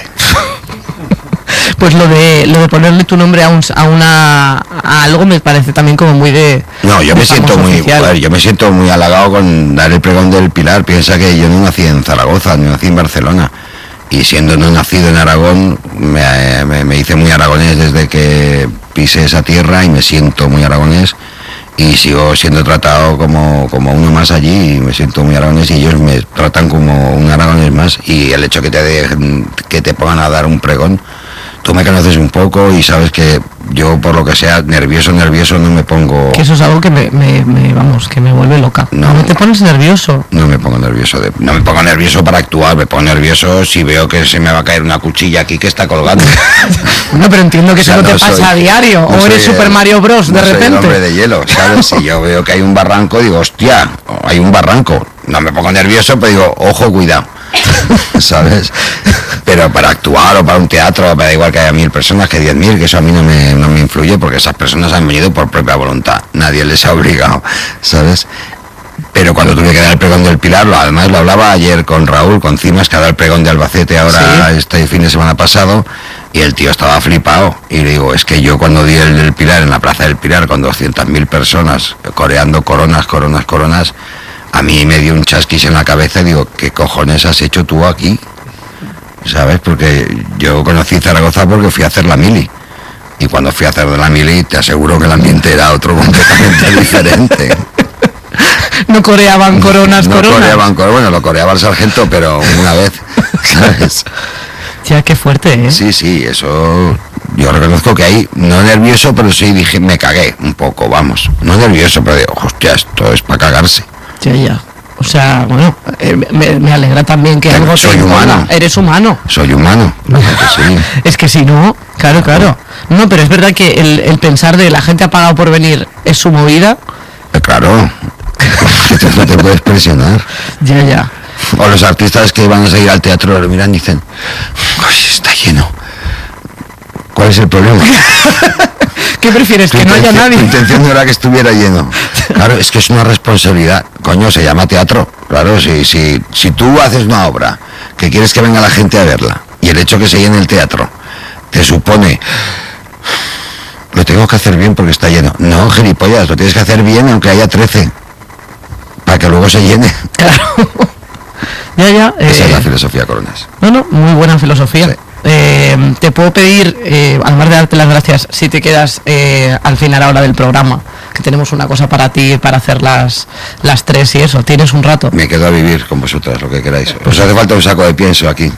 Pues lo de lo de ponerle tu nombre a, un, a una a algo me parece también como muy de... No, yo de me siento famoso muy oficial. joder, yo me siento muy halagado con dar el pregón del Pilar. Piensa que yo no nací en Zaragoza, ni nací en Barcelona. Y siendo no nacido en Aragón, me, me, me hice muy aragonés desde que pisé esa tierra y me siento muy aragonés. Y sigo siendo tratado como, como uno más allí y me siento muy aragonés y ellos me tratan como un aragonés más. Y el hecho que te dejen, que te pongan a dar un pregón, tú me conoces un poco y sabes que yo, por lo que sea, nervioso, nervioso, no me pongo... Que eso es algo que me, me, me vamos, que me vuelve loca. No. No te pones nervioso. No me pongo nervioso, de, no me pongo nervioso para actuar, me pongo nervioso si veo que se me va a caer una cuchilla aquí que está colgando. No, pero entiendo que O sea, eso no, no te pasa soy- a diario, no o eres soy Super el- Mario Bros. no de soy el repente. hombre de hielo, ¿sabes? Si yo veo que hay un barranco, digo, hostia, hay un barranco. No me pongo nervioso, pero digo, ojo, cuidado. ¿Sabes? Pero para actuar o para un teatro, me da igual que haya mil personas que diez mil, que eso a mí no me, no me influye porque esas personas han venido por propia voluntad. Nadie les ha obligado, ¿sabes? Pero cuando tuve que dar el pregón del Pilar, lo, además lo hablaba ayer con Raúl, con Cimas, que ha dado el pregón de Albacete ahora Sí. este fin de semana pasado, y el tío estaba flipado. Y le digo, es que yo cuando di el del Pilar en la Plaza del Pilar con doscientas mil personas coreando coronas, coronas, coronas, a mí me dio un chasquis en la cabeza y digo, ¿qué cojones has hecho tú aquí? ¿Sabes? Porque yo conocí Zaragoza porque fui a hacer la mili. Y cuando fui a hacer de la mili, te aseguro que el ambiente era otro completamente diferente. No coreaban coronas, no coronas. coreaban cor- bueno, lo coreaba el sargento, pero una vez, ¿sabes? Ya, qué fuerte, ¿eh? Sí, sí, eso... Yo reconozco que ahí, no nervioso, pero sí dije, me cagué un poco, vamos. No nervioso, pero digo, hostia, esto es para cagarse. Ya, ya. O sea, bueno, eh, me, me alegra también que Pero algo soy te imponga. humano. Eres humano. Soy humano, claro que sí. Es que si no, claro, claro. No, pero es verdad que el, el pensar de la gente ha pagado por venir es su movida. Eh, Claro, no te puedes presionar. Ya, ya. O los artistas que van a seguir al teatro lo miran y dicen, "Uy, está lleno. ¿Cuál es el problema? ¿Qué prefieres? Tu Que no haya intención- nadie. Tu intención no era que estuviera lleno. Claro, es que es una responsabilidad. Coño, se llama teatro. Claro, si, si, si tú haces una obra que quieres que venga la gente a verla y el hecho que se llene el teatro te supone... Lo tengo que hacer bien porque está lleno. No, gilipollas, lo tienes que hacer bien aunque haya trece. Para que luego se llene. Claro. Ya, ya. Esa eh, es la filosofía, Coronas. No, no, muy buena filosofía. Sí. Eh, te puedo pedir, eh, además de darte las gracias, si te quedas eh, al final ahora del programa, que tenemos una cosa para ti, para hacer las, las tres y eso, tienes un rato. Me quedo a vivir con vosotras, lo que queráis. Os hace falta un saco de pienso aquí.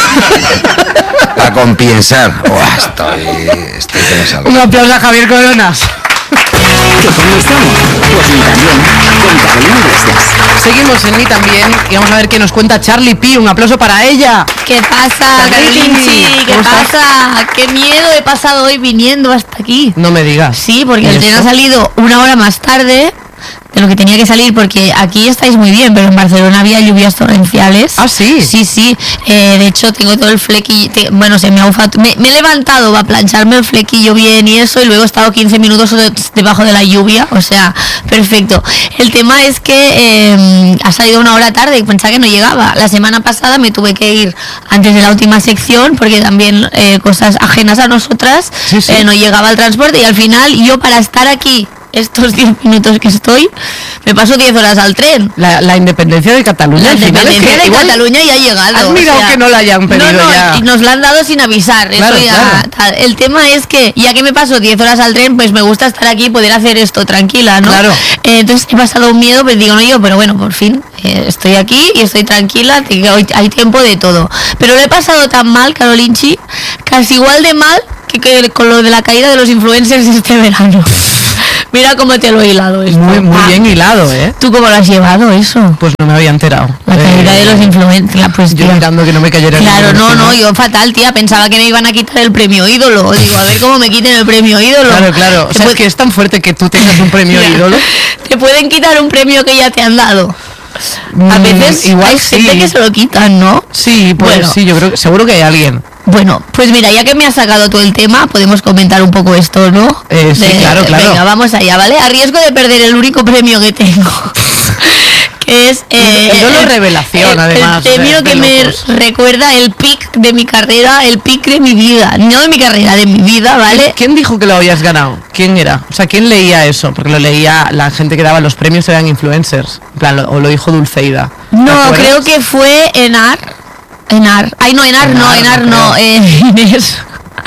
A compensar. Buah, estoy, estoy que me salgo. Un aplauso a Javier Coronas. ¿Que comenzamos? Pues ni también, con Carolina Iglesias. Seguimos en Ni También y vamos a ver qué nos cuenta Charlie P. Un aplauso para ella. ¿Qué pasa, Carolini? Carolinchi? ¿Qué ¿Cómo estás? pasa? ¿Qué miedo he pasado hoy viniendo hasta aquí? No me digas. Sí, porque ¿Y el tren eso? ha salido una hora más tarde de lo que tenía que salir, porque aquí estáis muy bien, pero en Barcelona había lluvias torrenciales. Ah, sí. Sí, sí. Eh, de hecho, tengo todo el flequillo. te- bueno, se me ha ufado. Me, me he levantado para plancharme el flequillo bien y eso, y luego he estado quince minutos de- debajo de la lluvia. O sea, perfecto. El tema es que eh, ha salido una hora tarde y pensaba que no llegaba. La semana pasada me tuve que ir antes de la última sección, porque también eh, cosas ajenas a nosotras, Sí, sí. eh, no llegaba el transporte, y al final yo, para estar aquí estos diez minutos que estoy, me paso diez horas al tren. La, la independencia de Cataluña. La al final independencia es que de igual Cataluña ya ha llegado. Has mirado o sea, que no la hayan pedido no, no, ya. y nos la han dado sin avisar. Claro, eso ya, claro. tal. El tema es que, ya que me paso diez horas al tren, pues me gusta estar aquí y poder hacer esto tranquila, ¿no? Claro. Eh, entonces he pasado un miedo, pues digo, no yo, pero bueno, por fin eh, estoy aquí y estoy tranquila, que hoy hay tiempo de todo. Pero lo he pasado tan mal, Carolinchi, casi igual de mal que, que con lo de la caída de los influencers este verano. Mira cómo te lo he hilado esto. Muy, muy Ah, bien hilado, ¿eh? ¿Tú cómo lo has llevado eso? Pues no me había enterado. La caída Eh, de los influencers, pues Yo tía. mirando que no me cayera Claro, ninguno no, encima. no, yo fatal, tía, pensaba que me iban a quitar el premio ídolo. Digo, a ver cómo me quiten el premio ídolo. Claro, claro. O Te sea, es puede- que es tan fuerte que tú tengas un premio Claro. ídolo. Te pueden quitar un premio que ya te han dado. A Mm, veces igual hay sí. gente que se lo quitan, ¿no? Sí, pues Bueno. sí, yo creo que seguro que hay alguien. Bueno, pues mira, ya que me has sacado todo el tema, podemos comentar un poco esto, ¿no? Eh, sí, claro, claro. Venga, vamos allá, ¿vale? A riesgo de perder el único premio que tengo. Que es eh, El Ídolo Revelación, el- además, el premio de- de que me locos. recuerda el pic de mi carrera, el pic de mi vida, no de mi carrera, de mi vida, ¿vale? ¿Quién dijo que lo habías ganado? ¿Quién era? O sea, ¿quién leía eso? Porque lo leía la gente que daba los premios eran influencers. En plan, lo- o lo dijo Dulceida. ¿Te No, acuerdas? creo que fue Enar. Enar. Ay, no, Enar, no, Enar, Enar no no, creo. eh, Inés.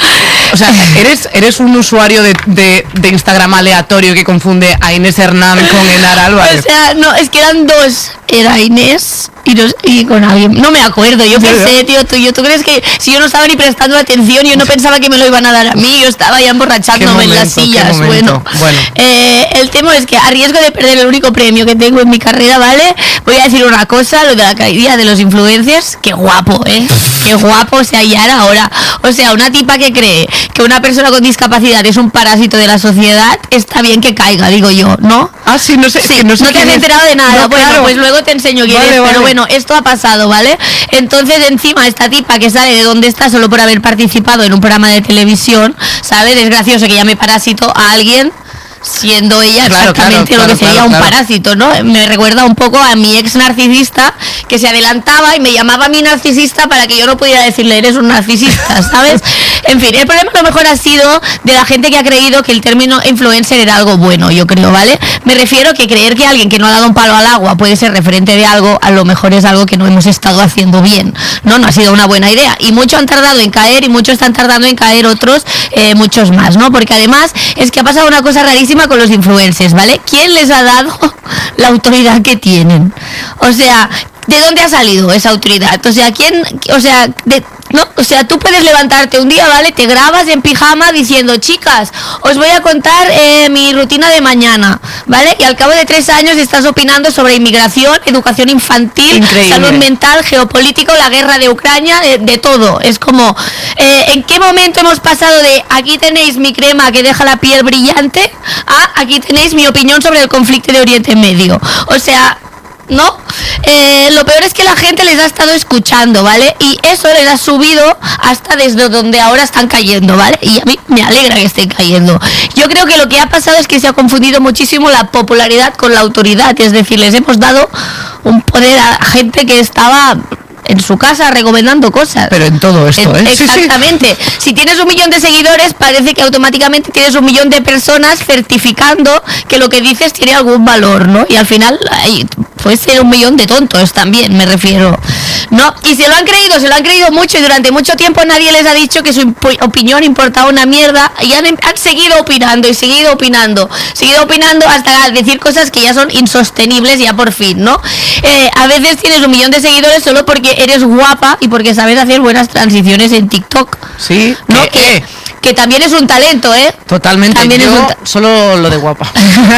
O sea, eres, eres un usuario de, de, de Instagram aleatorio que confunde a Inés Hernán con Enar Álvarez. O sea, no, es que eran dos. Era Inés y, nos- y con alguien. No me acuerdo, yo Ya, ya. pensé, tío, tú, yo, ¿tú crees que si yo no estaba ni prestando atención, yo no pensaba que me lo iban a dar a mí? Yo estaba ya emborrachándome en las momento, qué sillas. momento. Bueno, Bueno. Eh, el tema es que a riesgo de perder el único premio que tengo en mi carrera, ¿vale? Voy a decir una cosa, lo de la caída de los influencers, qué guapo, ¿eh? Qué guapo, o sea, ya era hora. O sea, una tipa que cree que una persona con discapacidad es un parásito de la sociedad, está bien que caiga, digo yo, ¿no? Ah, sí, no sé. Sí, que no sé no te has quién es. enterado de nada. No, bueno, claro. pues luego te enseño quién Vale, es. vale. Pero bueno, esto ha pasado, ¿vale? Entonces, encima, esta tipa que sale de donde está solo por haber participado en un programa de televisión, ¿sabes? Es gracioso que llame parásito a alguien siendo ella Claro, exactamente claro, lo que claro, sería claro, un claro. parásito, ¿no? Me recuerda un poco a mi ex narcisista que se adelantaba y me llamaba mi narcisista para que yo no pudiera decirle eres un narcisista, ¿sabes? En fin, el problema a lo mejor ha sido de la gente que ha creído que el término influencer era algo bueno, yo creo, ¿vale? Me refiero que creer que alguien que no ha dado un palo al agua puede ser referente de algo, a lo mejor es algo que no hemos estado haciendo bien, ¿no? No ha sido una buena idea. Y muchos han tardado en caer y muchos están tardando en caer otros, eh, muchos más, ¿no? Porque además es que ha pasado una cosa rarísima con los influencers, ¿vale? ¿Quién les ha dado la autoridad que tienen? O sea, ¿de dónde ha salido esa autoridad? O sea, ¿quién? O sea, de, no, o sea, tú puedes levantarte un día, ¿vale? Te grabas en pijama diciendo, chicas, os voy a contar eh, mi rutina de mañana, ¿vale? Y al cabo de tres años estás opinando sobre inmigración, educación infantil, Increíble. salud mental, geopolítico, la guerra de Ucrania, de, de todo. Es como, eh, ¿en qué momento hemos pasado de aquí tenéis mi crema que deja la piel brillante a aquí tenéis mi opinión sobre el conflicto de Oriente Medio? O sea, ¿no? Eh, lo peor es que la gente les ha estado escuchando, ¿vale? Y eso les ha subido hasta desde donde ahora están cayendo, ¿vale? Y a mí me alegra que estén cayendo. Yo creo que lo que ha pasado es que se ha confundido muchísimo la popularidad con la autoridad, es decir, les hemos dado un poder a gente que estaba en su casa recomendando cosas. Pero en todo esto, En- ¿eh? Sí, sí. Exactamente. Si tienes un millón de seguidores, parece que automáticamente tienes un millón de personas certificando que lo que dices tiene algún valor, ¿no? Y al final ay, puede ser un millón de tontos también, me refiero. ¿No? Y se lo han creído, se lo han creído mucho y durante mucho tiempo nadie les ha dicho que su impo- opinión importaba una mierda y han, han seguido opinando y seguido opinando, seguido opinando hasta decir cosas que ya son insostenibles ya por fin, ¿no? Eh, a veces tienes un millón de seguidores solo porque eres guapa y porque sabes hacer buenas transiciones en TikTok. Sí, ¿No? ¿qué, Que, qué? que también es un talento, ¿eh? Totalmente. También Yo es un ta- solo lo de guapa.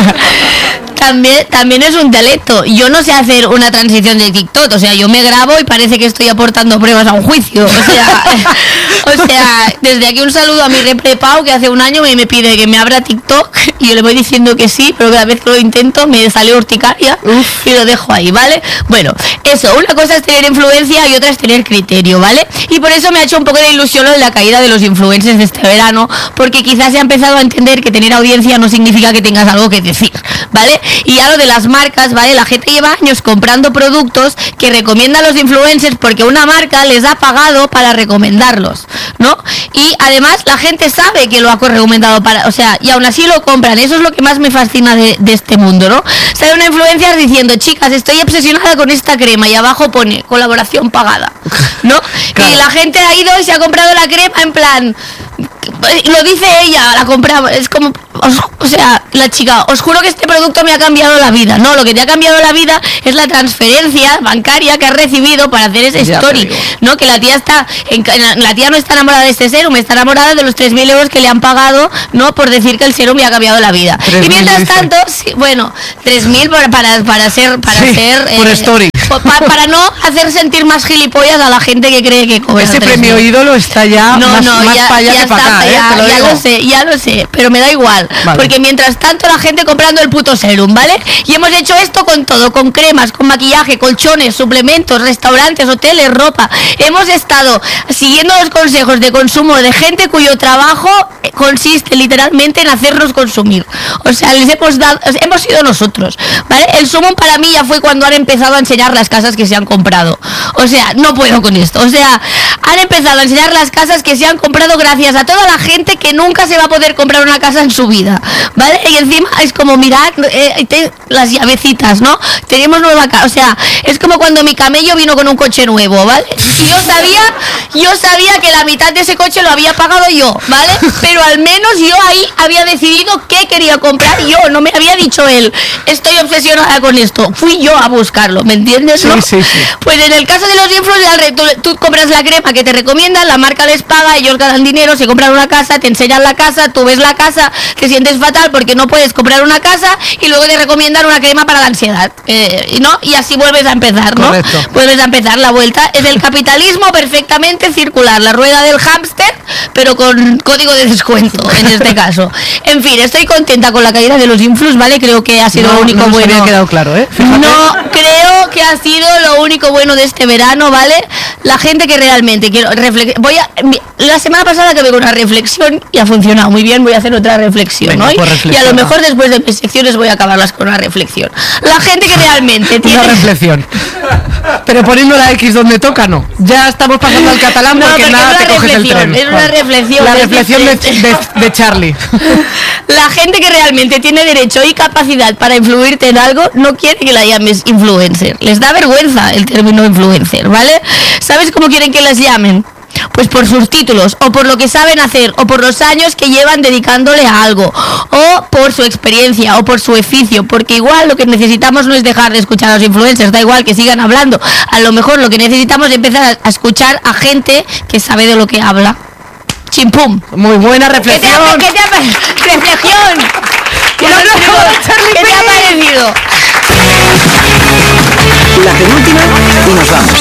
También, también es un talento. Yo no sé hacer una transición de TikTok, o sea, yo me grabo y parece que estoy aportando pruebas a un juicio. O sea, o sea, desde aquí un saludo a mi reprepao que hace un año me, me pide que me abra TikTok y yo le voy diciendo que sí, pero cada vez que lo intento me sale urticaria y lo dejo ahí, ¿vale? Bueno, eso, una cosa es tener influencia y otra es tener criterio, ¿vale? Y por eso me ha hecho un poco de ilusión lo de la caída de los influencers de este verano, porque quizás se ha empezado a entender que tener audiencia no significa que tengas algo que decir, ¿vale? Y ya lo de las marcas, ¿vale? La gente lleva años comprando productos que recomiendan los influencers porque una marca les ha pagado para recomendarlos. ¿no? Y además la gente sabe que lo ha recomendado para, o sea, y aún así lo compran. Eso es lo que más me fascina de, de este mundo, ¿no? Sale una influencer diciendo, chicas, estoy obsesionada con esta crema, y abajo pone colaboración pagada, ¿no? Claro. Y la gente ha ido y se ha comprado la crema en plan, lo dice ella, la compramos, es como, os, o sea, la chica, os juro que este producto me ha cambiado la vida. No, lo que te ha cambiado la vida es la transferencia bancaria que has recibido para hacer esa ya story, ¿no? Que la tía está, en, la tía no está enamorada de este serum, está enamorada de los tres mil euros que le han pagado, ¿no? Por decir que el serum le ha cambiado la vida. Y mientras tanto, sí, bueno, tres mil para, para, para ser, para sí, ser, por eh, story. Pa, para no hacer sentir más gilipollas a la gente que cree que cobra. Ese premio ídolo está ya no, más, no, más ya, para allá ya que para acá, ya, ¿eh? Te lo ya digo. lo sé, ya lo sé, pero me da igual, vale. Porque mientras tanto la gente comprando el puto serum, ¿vale? Y hemos hecho esto con todo, con cremas, con maquillaje, colchones, suplementos, restaurantes, hoteles, ropa. Hemos estado siguiendo los consejos de consumo de gente cuyo trabajo consiste literalmente en hacernos consumir. O sea, les hemos dado, hemos sido nosotros, ¿vale? El sumum para mí ya fue cuando han empezado a enseñar las casas que se han comprado. O sea, no puedo con esto. O sea, han empezado a enseñar las casas que se han comprado gracias a toda la gente que nunca se va a poder comprar una casa en su vida, ¿vale? Y encima es como, mirad, eh, te, las llavecitas, ¿no? Tenemos nueva casa. O sea, es como cuando mi camello vino con un coche nuevo, ¿vale? Y yo sabía, yo sabía que la mitad de ese coche lo había pagado yo, ¿vale? Pero al menos yo ahí había decidido qué quería comprar yo, no me había dicho él, estoy obsesionada con esto. Fui yo a buscarlo, ¿me entiendes? ¿No? Sí, sí, sí. Pues en el caso de los influencers, tú, tú compras la crema que te recomiendan, la marca les paga, ellos ganan dinero, se compran una casa, te enseñan la casa, tú ves la casa, te sientes fatal porque no puedes comprar una casa y luego te recomiendan una crema para la ansiedad, eh, ¿no? Y así vuelves a empezar, ¿no? Correcto. Vuelves a empezar la vuelta. Es el capitalismo perfectamente circular, la rueda del hámster, pero con código de descuento en este caso. En fin, estoy contenta con la caída de los influx, ¿vale? Creo que ha sido no, lo único no bueno. No había quedado claro, ¿eh? Fíjate. No creo que ha sido lo único bueno de este verano, ¿vale? La gente que realmente quiero reflex- voy a la semana pasada acabé con una reflexión y ha funcionado muy bien, voy a hacer otra reflexión, Venga, ¿no? Pues y a lo mejor después de mis secciones voy a acabarlas con una reflexión. La gente que realmente tiene una reflexión. Pero poniendo la X donde toca, no. Ya estamos pasando al catalán no, porque, porque nada te coges el tren. Es una vale. reflexión. La reflexión de, de, de Charlie. La gente que realmente tiene derecho y capacidad para influirte en algo no quiere que la llames influencer. Les da vergüenza el término influencer, ¿vale? ¿Sabes cómo quieren que las llamen? Pues por sus títulos, o por lo que saben hacer, o por los años que llevan dedicándole a algo, o por su experiencia, o por su oficio, porque igual lo que necesitamos no es dejar de escuchar a los influencers, da igual que sigan hablando, a lo mejor lo que necesitamos es empezar a escuchar a gente que sabe de lo que habla. Chimpum. Muy buena reflexión. ¿Qué te ha, qué te ha, reflexión? ¿Qué, no, no, no, ¿qué te ha parecido? La penúltima y nos vamos.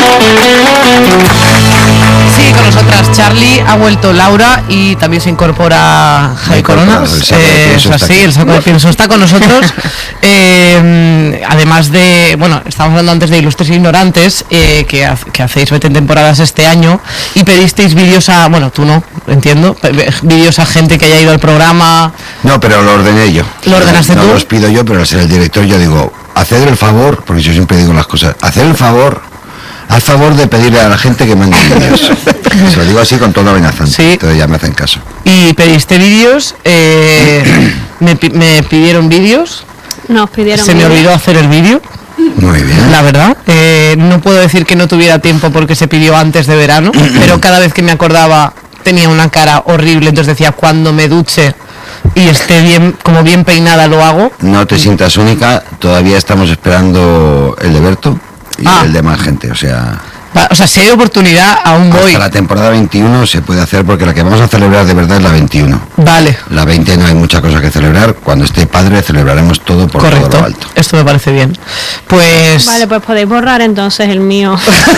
Sí, con nosotras Charlie, ha vuelto Laura y también se incorpora Javi Corona. Eh, o sea, sí, el saco de pienso está con nosotros. eh, además de, bueno, estábamos hablando antes de Ilustres e Ignorantes, eh, que, ha, que hacéis veinte temporadas este año y pedisteis vídeos a, bueno, tú no, entiendo, vídeos a gente que haya ido al programa. No, pero lo ordené yo. ¿Lo ordenaste no, tú? No los pido yo, pero al ser el director yo digo, haced el favor, porque yo siempre digo las cosas, haced el favor, al favor de pedirle a la gente que mande vídeos. Se lo digo así con toda amenaza. Sí. Entonces ya me hacen caso. Y pediste vídeos, eh, me, me pidieron vídeos. Nos pidieron. Se me olvidó hacer el vídeo. Muy bien. La verdad, eh, no puedo decir que no tuviera tiempo porque se pidió antes de verano, pero cada vez que me acordaba tenía una cara horrible, entonces decía, cuando me duche y esté bien, como bien peinada lo hago. No te sientas única, todavía estamos esperando el de Berto y ah. el de más gente, o sea... O sea, si hay oportunidad, aún voy. Hasta la temporada veintiuno se puede hacer porque la que vamos a celebrar de verdad es la veintiuno. Vale. La veinte no hay mucha cosa que celebrar. Cuando esté padre celebraremos todo por Correcto. todo lo alto. Esto me parece bien. Pues... Vale, pues podéis borrar entonces el mío.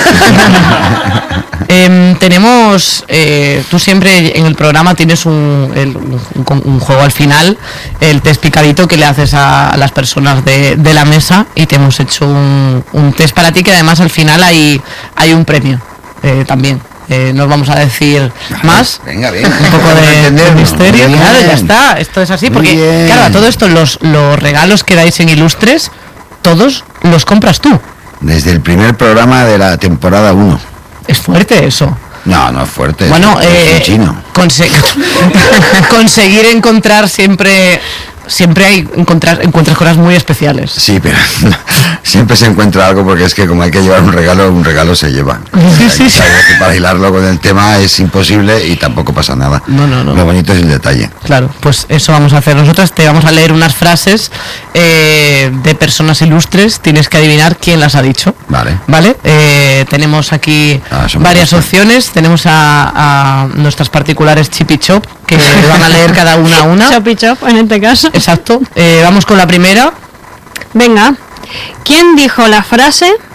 eh, tenemos... Eh, tú siempre en el programa tienes un, el, un, un juego al final, el test picadito que le haces a, a las personas de, de la mesa y te hemos hecho un, un test para ti que además al final hay... hay un premio eh, también. Eh, no os vamos a decir más. Venga, bien. Un poco de, de misterio. Bien. Claro, ya está. Esto es así. Porque, bien. Claro, a todo esto, los, los regalos que dais en Ilustres, todos los compras tú. Desde el primer programa de la temporada uno. Es fuerte eso. No, no es fuerte. Bueno, es, eh, es un chino. Conse conseguir encontrar siempre... Siempre hay encontrar, encuentras cosas muy especiales. Sí, pero siempre se encuentra algo porque es que como hay que llevar un regalo, un regalo se lleva. Sí, sí, sí. Que para hilarlo con el tema es imposible y tampoco pasa nada. No, no, no. Lo bonito es el detalle. Claro, pues eso vamos a hacer. Nosotras te vamos a leer unas frases eh, de personas ilustres. Tienes que adivinar quién las ha dicho. Vale. Vale. Eh, tenemos aquí ah, varias opciones. Tenemos a, a nuestras particulares Chip y Chop, que van a leer cada una a una. Chop y Chop, en este caso. Exacto. Eh, vamos con la primera. Venga. ¿Quién dijo la frase